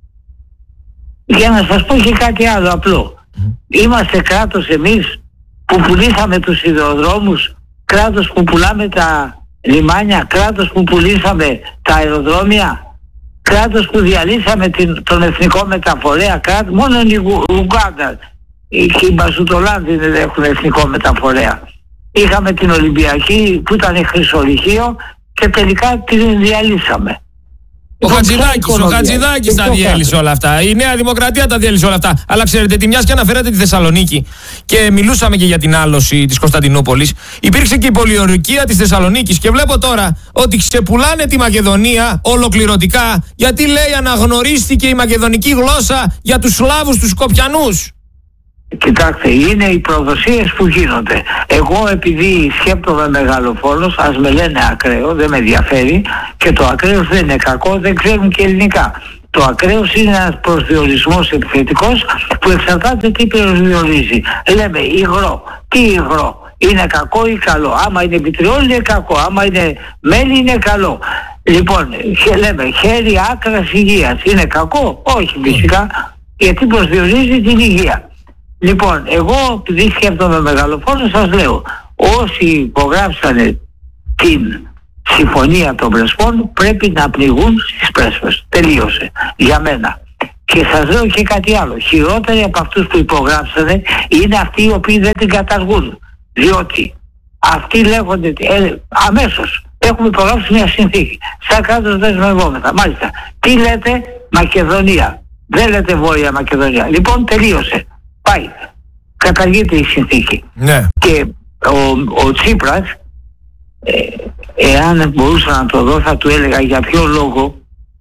Speaker 2: Για να σας πω και κάτι άλλο απλό. Είμαστε κράτος εμείς που πουλήσαμε τους σιδηροδρόμους, κράτος που πουλάμε τα λιμάνια, κράτος που πουλήσαμε τα αεροδρόμια, κράτος που διαλύσαμε την, τον εθνικό μεταφορέα, κράτος, μόνο η Ουγγάντα και οι Μπασουτολάνδοι δεν έχουν εθνικό μεταφορέα. Είχαμε την Ολυμπιακή που ήταν χρυσορυχείο και τελικά την διαλύσαμε.
Speaker 1: Ο Χατζηδάκης, ο Χατζηδάκης τα διέλυσε όλα αυτά. Η Νέα Δημοκρατία τα διέλυσε όλα αυτά. Αλλά ξέρετε, τη μιας και αναφέρατε τη Θεσσαλονίκη και μιλούσαμε και για την άλωση της Κωνσταντινούπολης. Υπήρξε και η πολιορκία της Θεσσαλονίκης και βλέπω τώρα ότι ξεπουλάνε τη Μακεδονία ολοκληρωτικά, γιατί λέει αναγνωρίστηκε η μακεδονική γλώσσα για τους Σλάβους, τους Σκοπιανούς.
Speaker 2: Κοιτάξτε, είναι οι προδοσίες που γίνονται. Εγώ επειδή σκέπτομαι μεγαλοφόλος, ας με λένε ακραίο, δεν με ενδιαφέρει, και το ακραίο δεν είναι κακό, δεν ξέρουν και ελληνικά. Το ακραίο είναι ένας προσδιορισμός επιθετικός που εξαρτάται τι προσδιορίζει. Λέμε υγρό. Τι υγρό? Είναι κακό ή καλό? Άμα είναι πιτριόλι είναι κακό, άμα είναι μέλι είναι καλό. Λοιπόν, και λέμε χέρι άκρας υγείας. Είναι κακό? Όχι φυσικά, γιατί προσδιορίζει την υγεία. Λοιπόν, εγώ επειδή σκέφτομαι μεγαλοφόνο, σας λέω, όσοι υπογράψανε την συμφωνία των Πρεσπών πρέπει να πνιγούν στις Πρέσπες. Τελείωσε. Για μένα. Και σας λέω και κάτι άλλο. Χειρότεροι από αυτούς που υπογράψανε είναι αυτοί οι οποίοι δεν την καταργούν. Διότι αυτοί λέγονται ε, αμέσως έχουμε υπογράψει μια συνθήκη. Σαν κράτος δεσμευόμεθα. Μάλιστα. Τι λέτε? Μακεδονία. Δεν λέτε Βόρεια Μακεδονία. Λοιπόν, τελείωσε. Πάει. Καταργείται η συνθήκη.
Speaker 1: Ναι.
Speaker 2: Και ο, ο Τσίπρας, ε, εάν μπορούσα να το δω, θα του έλεγα για ποιο λόγο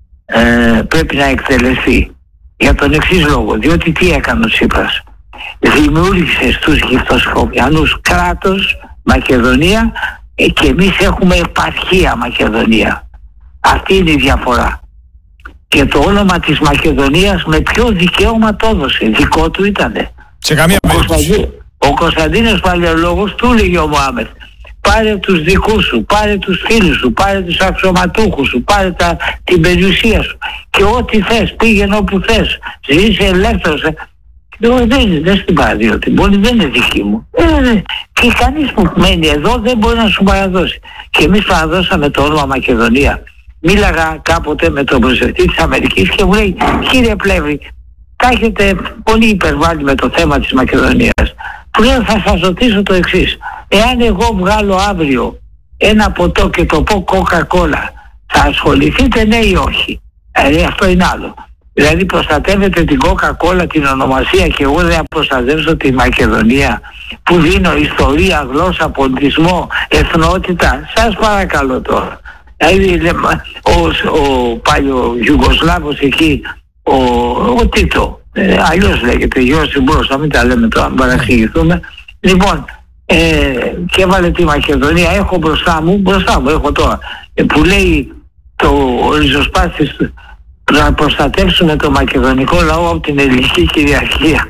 Speaker 2: ε, πρέπει να εκτελεστεί. Για τον εξής λόγο. Διότι τι έκανε ο Τσίπρας? Δημιούργησε στους Γυφτοσκοπιανούς κράτος Μακεδονία ε, και εμείς έχουμε επαρχία Μακεδονία. Αυτή είναι η διαφορά. Και το όνομα της Μακεδονίας με ποιο δικαίωμα το έδωσε? Δικό του ήτανε?
Speaker 1: Σε καμία περίπτωση.
Speaker 2: Ο Κωνσταντίνος Παλαιολόγος του έλεγε ο Μωάμεθ, πάρε τους δικούς σου, πάρε τους φίλους σου, πάρε τους αξιωματούχους σου, πάρε τα, την περιουσία σου και ό,τι θες, πήγαινε όπου θες, ζήσε ελεύθερος. Εγώ δεν, δεν στην παραδείγω την πόλη, δεν είναι δική μου. Ε, και κανείς που μένει εδώ δεν μπορεί να σου παραδώσει. Και εμείς παραδώσαμε το όνομα Μακεδονία. Μίλαγα κάποτε με τον προσεκτή της Αμερικής και μου λέει, κύριε Πλεύρη, τα έχετε πολύ υπερβάλει με το θέμα της Μακεδονίας. Που λέω, θα σας ρωτήσω το εξής. Εάν εγώ βγάλω αύριο ένα ποτό και το πω Coca-Cola, θα ασχοληθείτε ναι ή όχι? Ε, αυτό είναι άλλο. Δηλαδή προστατεύετε την Coca-Cola, την ονομασία, και εγώ δεν προστατεύσω τη Μακεδονία που δίνω ιστορία, γλώσσα, πολιτισμό, εθνότητα? Σας παρακαλώ τώρα. Δηλαδή ο, ο παλιό Ιουγκοσλάβος εκεί, ο, ο Τίτο, ε, αλλιώς λέγεται, Γιώργος Μπρος, να μην τα λέμε τώρα, να παραξηγηθούμε. Λοιπόν, ε, και έβαλε τη Μακεδονία. Έχω μπροστά μου, μπροστά μου έχω τώρα, ε, που λέει το ο ριζοσπάστης να προστατεύσουμε το μακεδονικό λαό από την ελληνική κυριαρχία.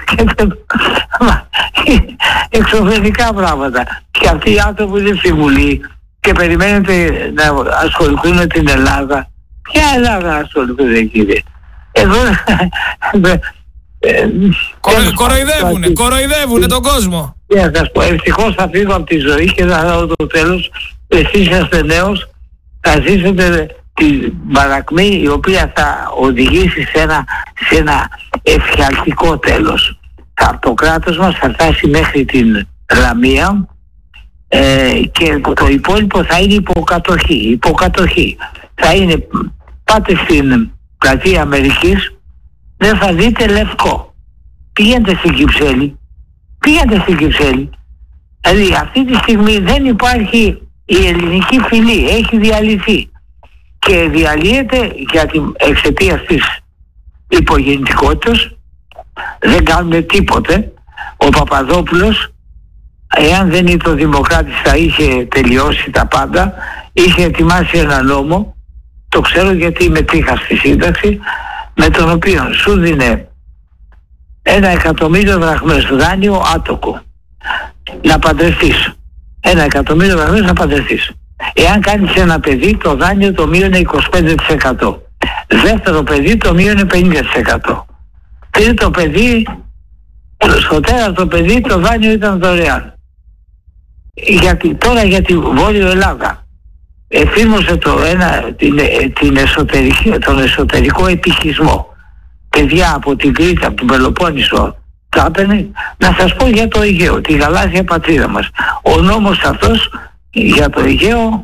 Speaker 2: Εξωφρενικά πράγματα. Και αυτοί οι άνθρωποι είναι στη Βουλή και περιμένετε να ασχοληθούν με την Ελλάδα. Ποια Ελλάδα ασχοληθούν εκεί? Εδώ
Speaker 1: κοροϊδεύουνε, κοροϊδεύουνε τον κόσμο.
Speaker 2: Για να σας πω, ευτυχώς θα φύγω από τη ζωή και θα δω το τέλος. Εσείς είστε νέος, θα ζήσετε την παρακμή η οποία θα οδηγήσει σε ένα, σε ένα εφιαλτικό τέλος. Το κράτος μας θα φτάσει μέχρι την Λαμία ε, και το υπόλοιπο θα είναι υποκατοχή. Υποκατοχή. Θα είναι, πάτε στην πλατεία Αμερικής, δεν θα δείτε λευκό. Πηγαίνετε στην Κυψέλη. Πηγαίνετε στην Κυψέλη. Δηλαδή αυτή τη στιγμή δεν υπάρχει η ελληνική φυλή. Έχει διαλυθεί. Και διαλύεται γιατί εξαιτίας της υπογεννητικότητας δεν κάνουν τίποτε. Ο Παπαδόπουλος, εάν δεν ήταν ο Δημοκράτης, θα είχε τελειώσει τα πάντα. Είχε ετοιμάσει ένα νόμο, το ξέρω γιατί μετήχα στη σύνταξη, με τον οποίο σου δίνε ένα εκατομμύριο δραχμές δάνειο άτοκο να παντρευτείς. Ένα εκατομμύριο βεβαίως να παντρευτείς. Εάν κάνεις ένα παιδί, το δάνειο το μείωνε είκοσι πέντε τοις εκατό. Δεύτερο παιδί το μείωνε πενήντα τοις εκατό. Τρίτο παιδί, στο τέταρτο παιδί το δάνειο ήταν δωρεάν. Γιατί, τώρα για τη Βόρειο Ελλάδα εφήρμοσε το ένα, την, την εσωτερική, τον εσωτερικό επικισμό. Παιδιά από την Κρήτη, από τον Πελοπόννησο, θα έπαιρνε. Να σας πω για το Αιγαίο, τη γαλάζια πατρίδα μας. Ο νόμος αυτός για το Αιγαίο,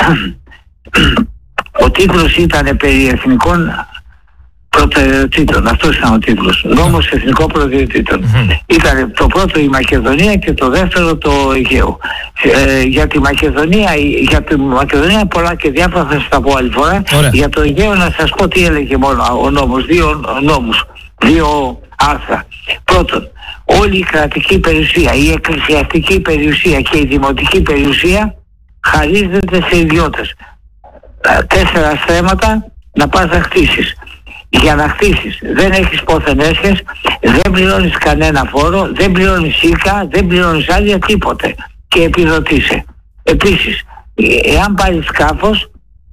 Speaker 2: ο τίτλος ήταν περί εθνικών προτεραιοτήτων. Αυτός ήταν ο τίτλος. Νόμος εθνικών προτεραιοτήτων. Mm-hmm. Ήταν το πρώτο η Μακεδονία και το δεύτερο το Αιγαίο. Ε, για τη Μακεδονία, για τη Μακεδονία πολλά και διάφορα θα σας τα πω άλλη φορά. Ωραία. Για το Αιγαίο να σας πω τι έλεγε μόνο ο νόμος. Δύο νόμους, δύο άρθρα. Πρώτον, όλη η κρατική περιουσία, η εκκλησιαστική περιουσία και η δημοτική περιουσία χαρίζεται σε ιδιώτες. Τέσσερα στρέμματα να πας να χτίσεις. Για να χτίσεις δεν έχεις πόθεν έσχες, δεν πληρώνεις κανένα φόρο, δεν πληρώνεις σίκα, δεν πληρώνεις άδεια, τίποτε και επιδοτείσαι. Επίσης, εάν πάρεις σκάφος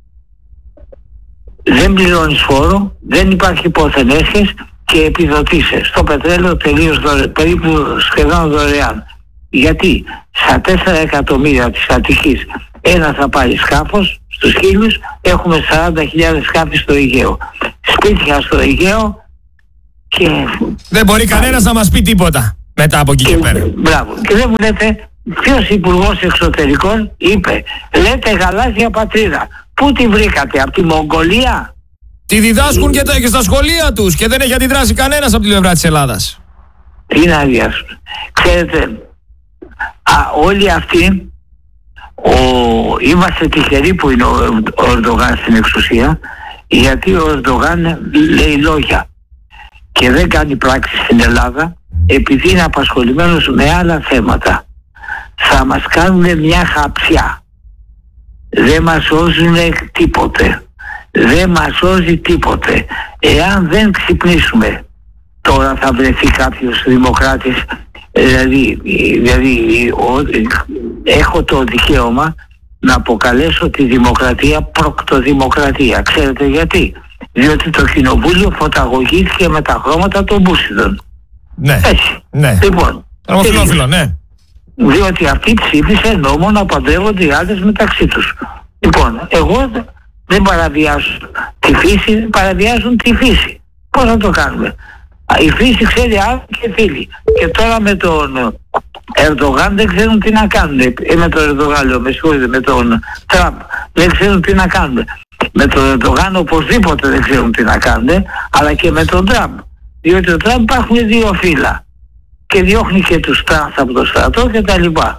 Speaker 2: δεν πληρώνεις φόρο, δεν υπάρχει πόθεν έσχες και επιδοτείσαι. Στο πετρέλαιο τελείως δωρε, περίπου σχεδόν δωρεάν. Γιατί στα τέσσερα εκατομμύρια της Αττικής ένα θα πάρει σκάφος, στους χίλιους έχουμε σαράντα χιλιάδες σκάφη στο Αιγαίο. Σπίτια στο Αιγαίο και...
Speaker 1: Δεν μπορεί κανένας να μας πει τίποτα μετά από εκεί και, και πέρα.
Speaker 2: Μπράβο. Και δεν μου λέτε ποιος υπουργός εξωτερικών είπε, λέτε γαλάζια πατρίδα. Πού τη βρήκατε, από τη Μογγολία?
Speaker 1: Τη διδάσκουν και, τα, και στα σχολεία τους και δεν έχει αντιδράσει κανένας από την πλευρά της Ελλάδας.
Speaker 2: Τι να αδειάσουν. Ξέρετε, α, όλοι αυτοί ο, είμαστε τυχεροί που είναι ο, ο Ερντογάν στην εξουσία, γιατί ο Ερντογάν λέει λόγια και δεν κάνει πράξη στην Ελλάδα επειδή είναι απασχολημένος με άλλα θέματα. Θα μας κάνουν μια χαψιά. Δεν μας σώζουν τίποτε. Δεν μας σώζει τίποτε. Εάν δεν ξυπνήσουμε, τώρα θα βρεθεί κάποιος δημοκράτης, δηλαδή, δηλαδή ο, έχω το δικαίωμα να αποκαλέσω τη δημοκρατία προκτοδημοκρατία. Ξέρετε γιατί? Διότι το κοινοβούλιο φωταγωγήθηκε με τα χρώματα των Μπούσιδων.
Speaker 1: Ναι.
Speaker 2: Έτσι.
Speaker 1: Ναι.
Speaker 2: Λοιπόν,
Speaker 1: Ομοφυλόφιλο, ναι.
Speaker 2: Διότι αυτοί ψήφισε νόμο να παντρεύονται οι άντρες μεταξύ τους. Λοιπόν, εγώ δεν παραβιάζω τη φύση, παραβιάζουν τη φύση. Πώς να το κάνουμε? Η φύση ξέρει άλλο και φίλοι. Και τώρα με τον Ερντογάν δεν ξέρουν τι να κάνουν. Ε, με τον Ερντογάν λέω, με συγχωρείτε, με τον Τραμπ δεν ξέρουν τι να κάνουν. Με τον Ερντογάν οπωσδήποτε δεν ξέρουν τι να κάνουν, αλλά και με τον Τραμπ. Διότι ο Τραμπ υπάρχουν δύο φύλλα και διώχνει και τους τρανς από το στρατό και τα λοιπά.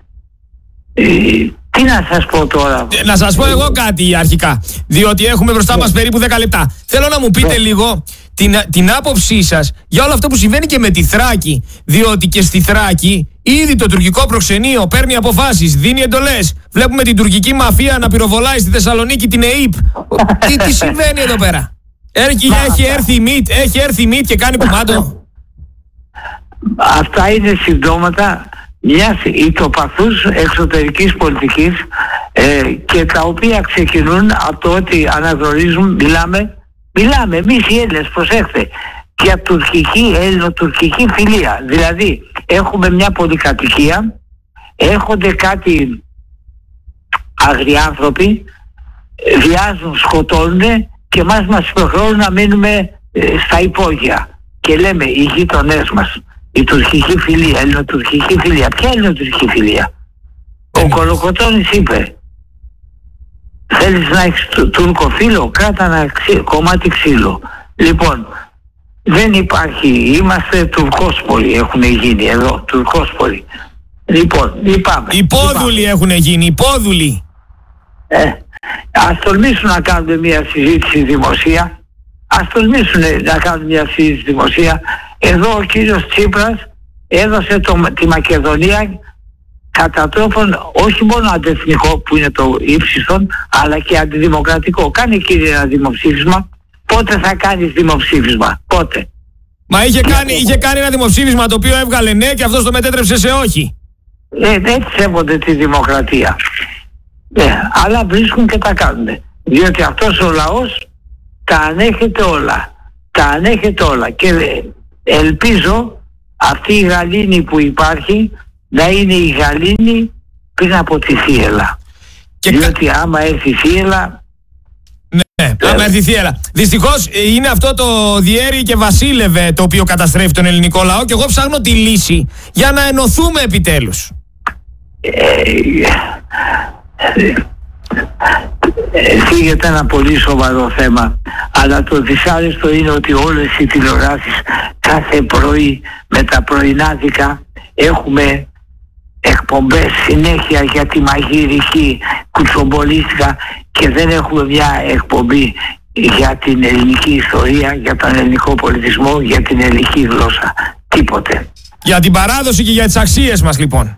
Speaker 2: Ε, τι να σας πω τώρα?
Speaker 1: Ε, να σας πω εγώ κάτι αρχικά, διότι έχουμε μπροστά μας περίπου δέκα λεπτά. Θέλω να μου πείτε λίγο την, την άποψή σας για όλο αυτό που συμβαίνει και με τη Θράκη, διότι και στη Θράκη ήδη το τουρκικό προξενείο παίρνει αποφάσεις, δίνει εντολές. Βλέπουμε την τουρκική μαφία να πυροβολάει στη Θεσσαλονίκη την ΕΥΠ. τι, τι συμβαίνει εδώ πέρα? Έχει, έχει έρθει η ΜΙΤ, έχει έρθει η ΜΙΤ και κάνει κουμάντο.
Speaker 2: Αυτά είναι συμπτώματα μιας ηττοπαθούς εξωτερικής πολιτικής ε, και τα οποία ξεκινούν από το ότι αναγνωρίζουν, μιλάμε, μιλάμε εμείς οι Έλληνες, προσέχτε, για τουρκική, έλληνο-τουρκική φιλία. Δηλαδή έχουμε μια πολυκατοικία, έρχονται κάτι αγριάνθρωποι, βιάζουν, σκοτώνουν και μας μας υποχρεώνουν να μείνουμε ε, στα υπόγεια. Και λέμε οι γείτονές μας, η τουρκική φιλία, ελληνοτουρκική φιλία. Ποια ελληνοτουρκική φιλία? Ο Κολοκοτώνης είπε, θέλεις να έχεις τουρκο φίλο, κράτα ένα ξύ, κομμάτι ξύλο. Λοιπόν, δεν υπάρχει, είμαστε τουρκόσπολοι, έχουν γίνει εδώ, τουρκόσπολοι. Λοιπόν, είπαμε.
Speaker 1: Υπόδουλοι έχουν γίνει, υπόδουλοι.
Speaker 2: Ε, ας τολμήσουν να κάνουν μια συζήτηση δημοσία. Ας τολμήσουν να κάνουν μια συζήτηση δημοσία. Εδώ ο κύριος Τσίπρας έδωσε το, τη Μακεδονία κατά τρόπον όχι μόνο αντεθνικό που είναι το ύψιστον, αλλά και αντιδημοκρατικό. Κάνε κύριε ένα δημοψήφισμα. Πότε θα κάνεις δημοψήφισμα? Πότε?
Speaker 1: Μα είχε κάνει, είχε κάνει ένα δημοψήφισμα το οποίο έβγαλε ναι και αυτός το μετέτρεψε σε όχι.
Speaker 2: Ε, έτσι σέβονται τη δημοκρατία. Ε, αλλά βρίσκουν και τα κάνουν. Διότι αυτός ο λαός τα ανέχεται όλα. Τα ανέχεται όλα. Και ελπίζω αυτή η γαλήνη που υπάρχει να είναι η γαλήνη πριν από τη θύελλα. Και διότι κα... άμα έρθει η θύελλα...
Speaker 1: Ναι, ε... άμα έρθει η θύελλα. Δυστυχώς είναι αυτό το διέρη και βασίλευε το οποίο καταστρέφει τον ελληνικό λαό και εγώ ψάχνω τη λύση για να ενωθούμε επιτέλους.
Speaker 2: Φύγεται ένα πολύ σοβαρό θέμα, αλλά το δυσάρεστο είναι ότι όλες οι τηλεοράσεις κάθε πρωί με τα πρωινάδικα έχουμε εκπομπές συνέχεια για τη μαγειρική κουτσομπολίστικα και δεν έχουμε μια εκπομπή για την ελληνική ιστορία, για τον ελληνικό πολιτισμό, για την ελληνική γλώσσα. Τίποτε.
Speaker 1: Για την παράδοση και για τις αξίες μας λοιπόν.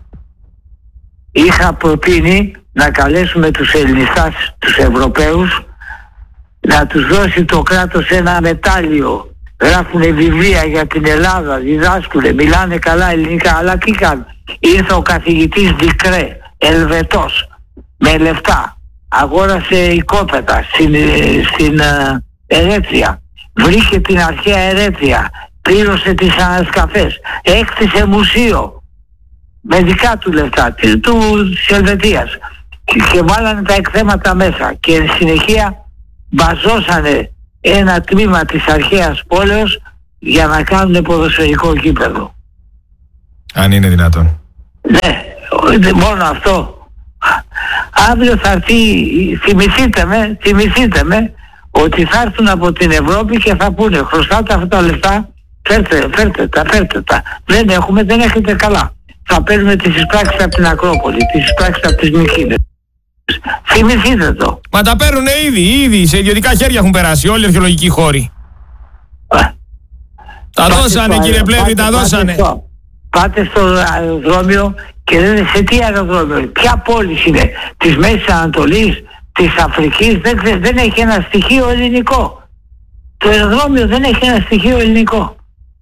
Speaker 2: Είχα προτείνει να καλέσουμε τους Ελληνιστάς, τους Ευρωπαίους, να τους δώσει το κράτος ένα μετάλλιο. Γράφουνε βιβλία για την Ελλάδα, διδάσκουνε, μιλάνε καλά ελληνικά, αλλά τι κάνουν? Ήρθε ο καθηγητής Δικρέ, Ελβετός, με λεφτά, αγόρασε οικόπεδα στην, στην uh, Ερέτρια, βρήκε την αρχαία Ερέτρια, πλήρωσε τις ανασκαφές, έκτισε μουσείο με δικά του λεφτά του, της Ελβετίας και, και βάλανε τα εκθέματα μέσα και εν συνεχεία μπαζώσανε ένα τμήμα της αρχαίας πόλεως για να κάνουν ποδοσφαιρικό γήπεδο.
Speaker 1: Αν είναι δυνατόν.
Speaker 2: Ναι, μόνο αυτό. Αύριο θα έρθει, θυμηθείτε με, θυμηθείτε με ότι θα έρθουν από την Ευρώπη και θα πούνε χρωστάτε αυτά τα λεφτά, φέρτε, φέρτε τα, φέρτε τα. Δεν έχουμε, δεν έχετε καλά. Θα παίρνουμε τις εισπράξεις από την Ακρόπολη, τις εισπράξεις από τις Μυκήνες. Θυμηθείτε το.
Speaker 1: Μα τα παίρνουνε ήδη, ήδη, σε ιδιωτικά χέρια έχουν περάσει όλοι οι αρχαιολογικοί χώροι. Α, τα δώσανε στο, κύριε Πλεύρη, τα δώσανε. Πάτε στο,
Speaker 2: πάτε στο αεροδρόμιο και λένε σε τι αεροδρόμιο, ποια πόλη είναι, της Μέσης Ανατολής, της Αφρικής, δεν, δεν έχει ένα στοιχείο ελληνικό. Το αεροδρόμιο δεν έχει ένα στοιχείο ελληνικό.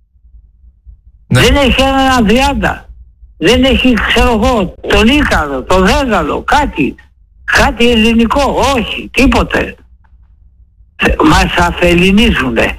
Speaker 2: Ναι. Δεν έχει έναν Ανδριάντα. Δεν έχει, ξέρω εγώ, τον Ίκαρο, τον Δέγαλο, κάτι. Κάτι ελληνικό, όχι, τίποτε. Μας αφελινίζουνε.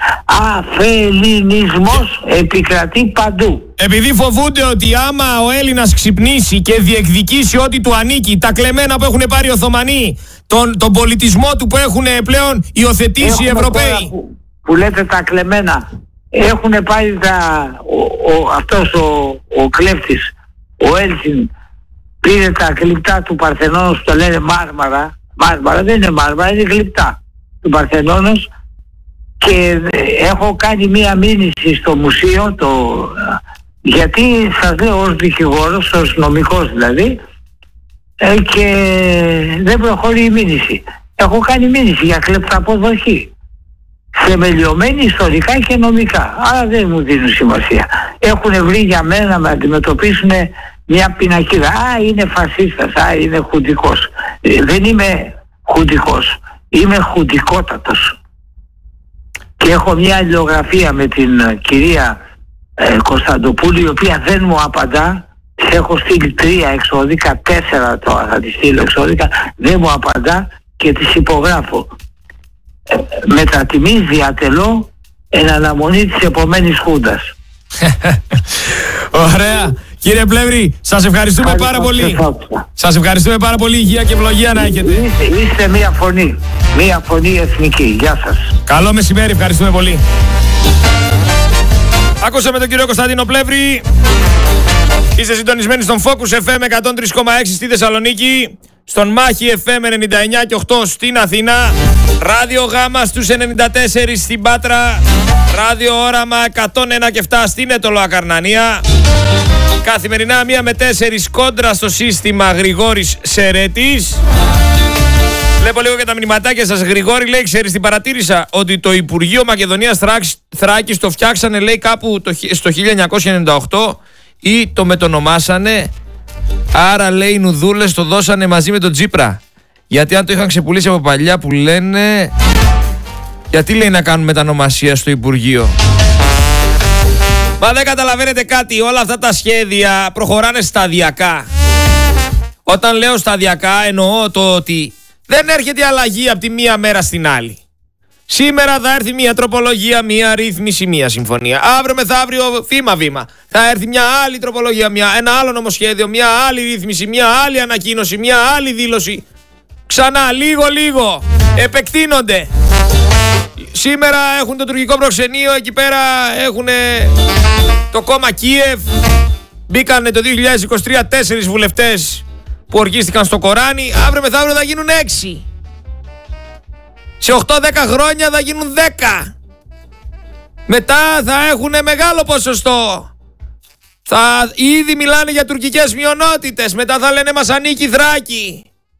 Speaker 2: Αφελινισμός επικρατεί παντού.
Speaker 1: Επειδή φοβούνται ότι άμα ο Έλληνας ξυπνήσει και διεκδικήσει ό,τι του ανήκει, τα κλεμμένα που έχουν πάρει οι Οθωμανοί, τον, τον πολιτισμό του που έχουν πλέον υιοθετήσει οι Ευρωπαίοι.
Speaker 2: Που, που λέτε τα κλεμμένα, έχουν πάρει τα, ο, ο, αυτός ο, ο κλέφτης, ο Έλσιν, πήρε τα γλυπτά του Παρθενώνος, το λένε μάρμαρα. Μάρμαρα δεν είναι μάρμαρα, είναι γλυπτά του Παρθενώνος και έχω κάνει μία μήνυση στο μουσείο το, γιατί σας λέω ως δικηγόρος, ως νομικός δηλαδή, και δεν προχωρεί η μήνυση. Έχω κάνει μήνυση για κλεπταποδοχή, θεμελιωμένη ιστορικά και νομικά, άρα δεν μου δίνουν σημασία. Έχουν βρει για μένα να με αντιμετωπίσουν μια πινακίδα. Α, είναι φασίστας, α, είναι χουντικός. Ε, δεν είμαι χουντικός, είμαι χουντικότατος. Και έχω μια αλληλογραφία με την uh, κυρία ε, Κωνσταντοπούλου, η οποία δεν μου απαντά. Της έχω στείλει τρία εξώδικα, τέσσερα τώρα θα της στείλω εξώδικα, δεν μου απαντά και της υπογράφω. Ε, μετατιμής διατελώ εν αναμονή της επομένης χούντας.
Speaker 1: Ωραία. Κύριε Πλεύρη, σας ευχαριστούμε Χάρη πάρα πολύ. Σας ευχαριστούμε πάρα πολύ. Υγεία και ευλογία να έχετε.
Speaker 2: Είστε, είστε μία φωνή. Μία φωνή εθνική. Γεια σας.
Speaker 1: Καλό μεσημέρι. Ευχαριστούμε πολύ. Ακούσαμε τον κύριο Κωνσταντίνο Πλεύρη. Είστε συντονισμένοι στον Focus εφ εμ εκατόν τρία κόμμα έξι στη Θεσσαλονίκη, στον Μάχη εφ εμ ενενήντα εννιά και οκτώ στην Αθήνα, Ράδιο Γάμα στους ενενήντα τέσσερα στην Πάτρα, Ράδιο Όραμα εκατόν ένα και επτά στην Αιτωλοακαρνανία. Καθημερινά μία με τέσσερις κόντρα στο σύστημα Γρηγόρης Σερέτης. Βλέπω λίγο και τα μηνυματάκια σας. Γρηγόρη λέει, ξέρεις τι παρατήρησα? Ότι το Υπουργείο Μακεδονίας Θράκης το φτιάξανε, λέει, κάπου το, στο χίλια εννιακόσια ενενήντα οκτώ ή το μετονομάσανε. Άρα, λέει, οι νουδούλες το δώσανε μαζί με τον Τσίπρα. Γιατί αν το είχαν ξεπουλήσει από παλιά που λένε... Γιατί, λέει, να κάνουν μετανομασία στο Υπουργείο? Μα δεν καταλαβαίνετε κάτι? Όλα αυτά τα σχέδια προχωράνε σταδιακά. Όταν λέω σταδιακά εννοώ το ότι δεν έρχεται η αλλαγή από τη μία μέρα στην άλλη. Σήμερα θα έρθει μια τροπολογία, μια ρύθμιση, μια συμφωνία. Αύριο μεθαύριο βήμα-βήμα. Θα έρθει μια άλλη τροπολογία, μια, ένα άλλο νομοσχέδιο, μια άλλη ρύθμιση, μια άλλη ανακοίνωση, μια άλλη δήλωση. Ξανά λίγο-λίγο. Επεκτείνονται. Σήμερα έχουν το τουρκικό προξενείο, εκεί πέρα έχουν το κόμμα Κίεβ. Μπήκανε το δύο χιλιάδες είκοσι τρία τέσσερις βουλευτές που ορκίστηκαν στο Κοράνι. Αύριο μεθαύριο θα γίνουν έξι. Σε οκτώ δέκα χρόνια θα γίνουν δέκα. Μετά θα έχουν μεγάλο ποσοστό. Θα ήδη μιλάνε για τουρκικές μειονότητες. Μετά θα λένε μας ανήκει η Θράκη.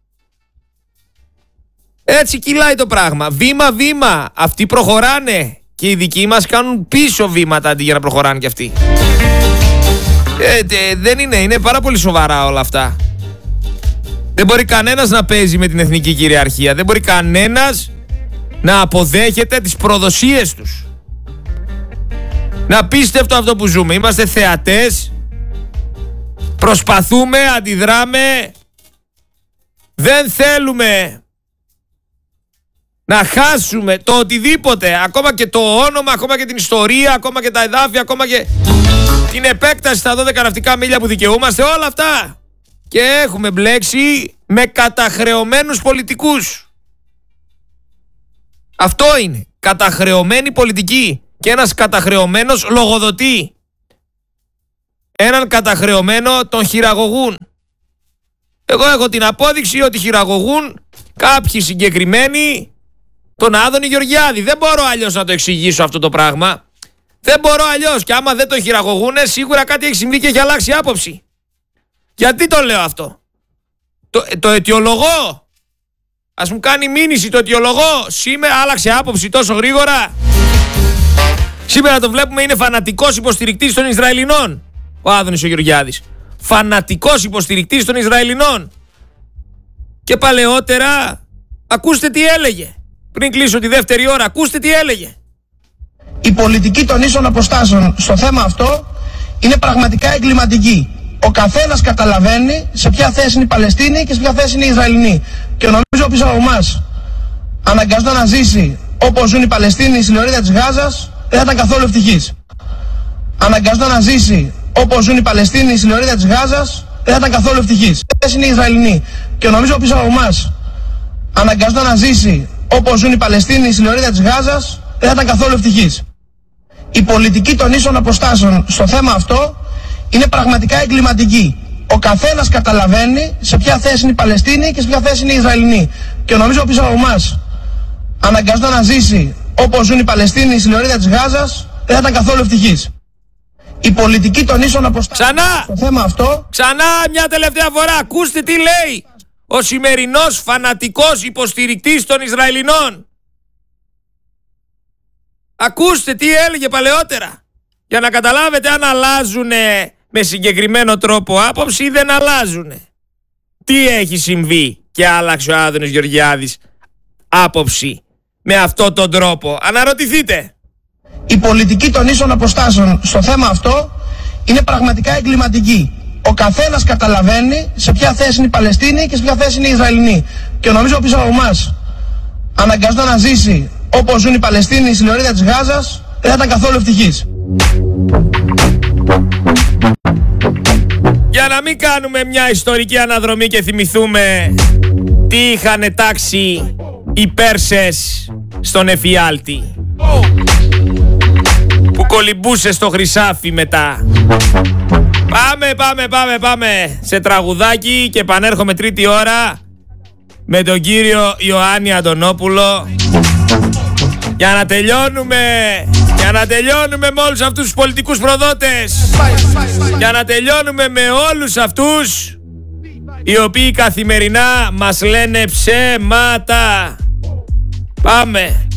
Speaker 1: Έτσι κυλάει το πράγμα. Βήμα βήμα. Αυτοί προχωράνε και οι δικοί μας κάνουν πίσω βήματα αντί για να προχωράνε κι αυτοί. Ε, ε, δεν είναι. Είναι πάρα πολύ σοβαρά όλα αυτά. Δεν μπορεί κανένας να παίζει με την εθνική κυριαρχία. Δεν μπορεί κανένας να αποδέχεται τις προδοσίες τους. Να απίστευτο αυτό που ζούμε. Είμαστε θεατές. Προσπαθούμε, αντιδράμε. Δεν θέλουμε να χάσουμε το οτιδήποτε. Ακόμα και το όνομα, ακόμα και την ιστορία, ακόμα και τα εδάφια, ακόμα και την επέκταση στα δώδεκα ναυτικά μίλια που δικαιούμαστε. Όλα αυτά. Και έχουμε μπλέξει με καταχρεωμένους πολιτικούς. Αυτό είναι. Καταχρεωμένη πολιτική. Και ένας καταχρεωμένος λογοδοτεί. Έναν καταχρεωμένο τον χειραγωγούν. Εγώ έχω την απόδειξη ότι χειραγωγούν κάποιοι συγκεκριμένοι τον Άδωνη Γεωργιάδη. Δεν μπορώ αλλιώς να το εξηγήσω αυτό το πράγμα. Δεν μπορώ αλλιώς. Και άμα δεν το χειραγωγούνε, σίγουρα κάτι έχει συμβεί και έχει αλλάξει άποψη. Γιατί το λέω αυτό? Το, το αιτιολογώ. Ας μου κάνει μήνυση το αιτιολογώ. Σήμερα άλλαξε άποψη τόσο γρήγορα. Σήμερα το βλέπουμε, είναι φανατικός υποστηρικτής των Ισραηλινών ο Άδωνης ο Γεωργιάδης. Φανατικός υποστηρικτής των Ισραηλινών. Και παλαιότερα ακούστε τι έλεγε. Πριν κλείσω τη δεύτερη ώρα, ακούστε τι έλεγε.
Speaker 3: Η πολιτική των ίσων αποστάσεων στο θέμα αυτό είναι πραγματικά εγκληματική. Ο καθένας καταλαβαίνει σε ποια θέση είναι η Παλαιστίνη και σε ποια θέση είναι οι Ισραηλινοί. Και νομίζω πίσω από εμάς αναγκαστό να ζήσει όπως ζουν οι Παλαιστίνοι στη λωρίδα της Γάζας δεν θα ήταν καθόλου ευτυχής. Αναγκαστό να ζήσει όπως ζουν οι Παλαιστίνοι στη λωρίδα της Γάζας δεν θα ήταν καθόλου ευτυχής. Θέση είναι οι Ισραηλινοί. Και νομίζω πίσω από εμάς αναγκαστό να ζήσει όπως ζουν οι Παλαιστίνοι στη λωρίδα της Γάζας δεν θα ήταν καθόλου ευτυχής. Η πολιτική των ίσων αποστάσεων στο θέμα αυτό είναι πραγματικά εγκληματική. Ο καθένας καταλαβαίνει σε ποια θέση είναι η Παλαιστίνη και σε ποια θέση είναι οι Ισραηλινοί. Και νομίζω πίσω από εμάς αναγκαστό να ζήσει όπως ζουν οι Παλαιστίνοι στη λωρίδα της Γάζας δεν θα ήταν καθόλου ευτυχής. Η πολιτική των ίσων αποστάσεων στο θέμα αυτό.
Speaker 1: Ξανά μια τελευταία φορά. Ακούστε τι λέει ο σημερινός φανατικός υποστηρικτής των Ισραηλινών. Ακούστε τι έλεγε παλαιότερα. Για να καταλάβετε αν αλλάζουνε με συγκεκριμένο τρόπο άποψη ή δεν αλλάζουνε. Τι έχει συμβεί και άλλαξε ο Άδωνης Γεωργιάδης άποψη με αυτόν τον τρόπο? Αναρωτηθείτε.
Speaker 3: Η πολιτική των ίσων αποστάσεων στο θέμα αυτό είναι πραγματικά εγκληματική. Ο καθένας καταλαβαίνει σε ποια θέση είναι η Παλαιστίνη και σε ποια θέση είναι οι Ισραηλινοί. Και νομίζω πίσω από εμάς αναγκαστό να ζήσει όπως ζουν οι Παλαιστίνοι στη λωρίδα της Γάζας δεν θα ήταν καθόλου ευτυχής.
Speaker 1: Για να μην κάνουμε μια ιστορική αναδρομή και θυμηθούμε τι είχαν τάξει οι Πέρσες στον Εφιάλτη που κολυμπούσε στο Χρυσάφι μετά. Πάμε, πάμε, πάμε, πάμε σε τραγουδάκι και επανέρχομαι τρίτη ώρα με τον κύριο Ιωάννη Αντωνόπουλο για να τελειώνουμε, για να τελειώνουμε με όλους αυτούς τους πολιτικούς προδότες, για να τελειώνουμε με όλους αυτούς οι οποίοι καθημερινά μας λένε ψέματα. Πάμε.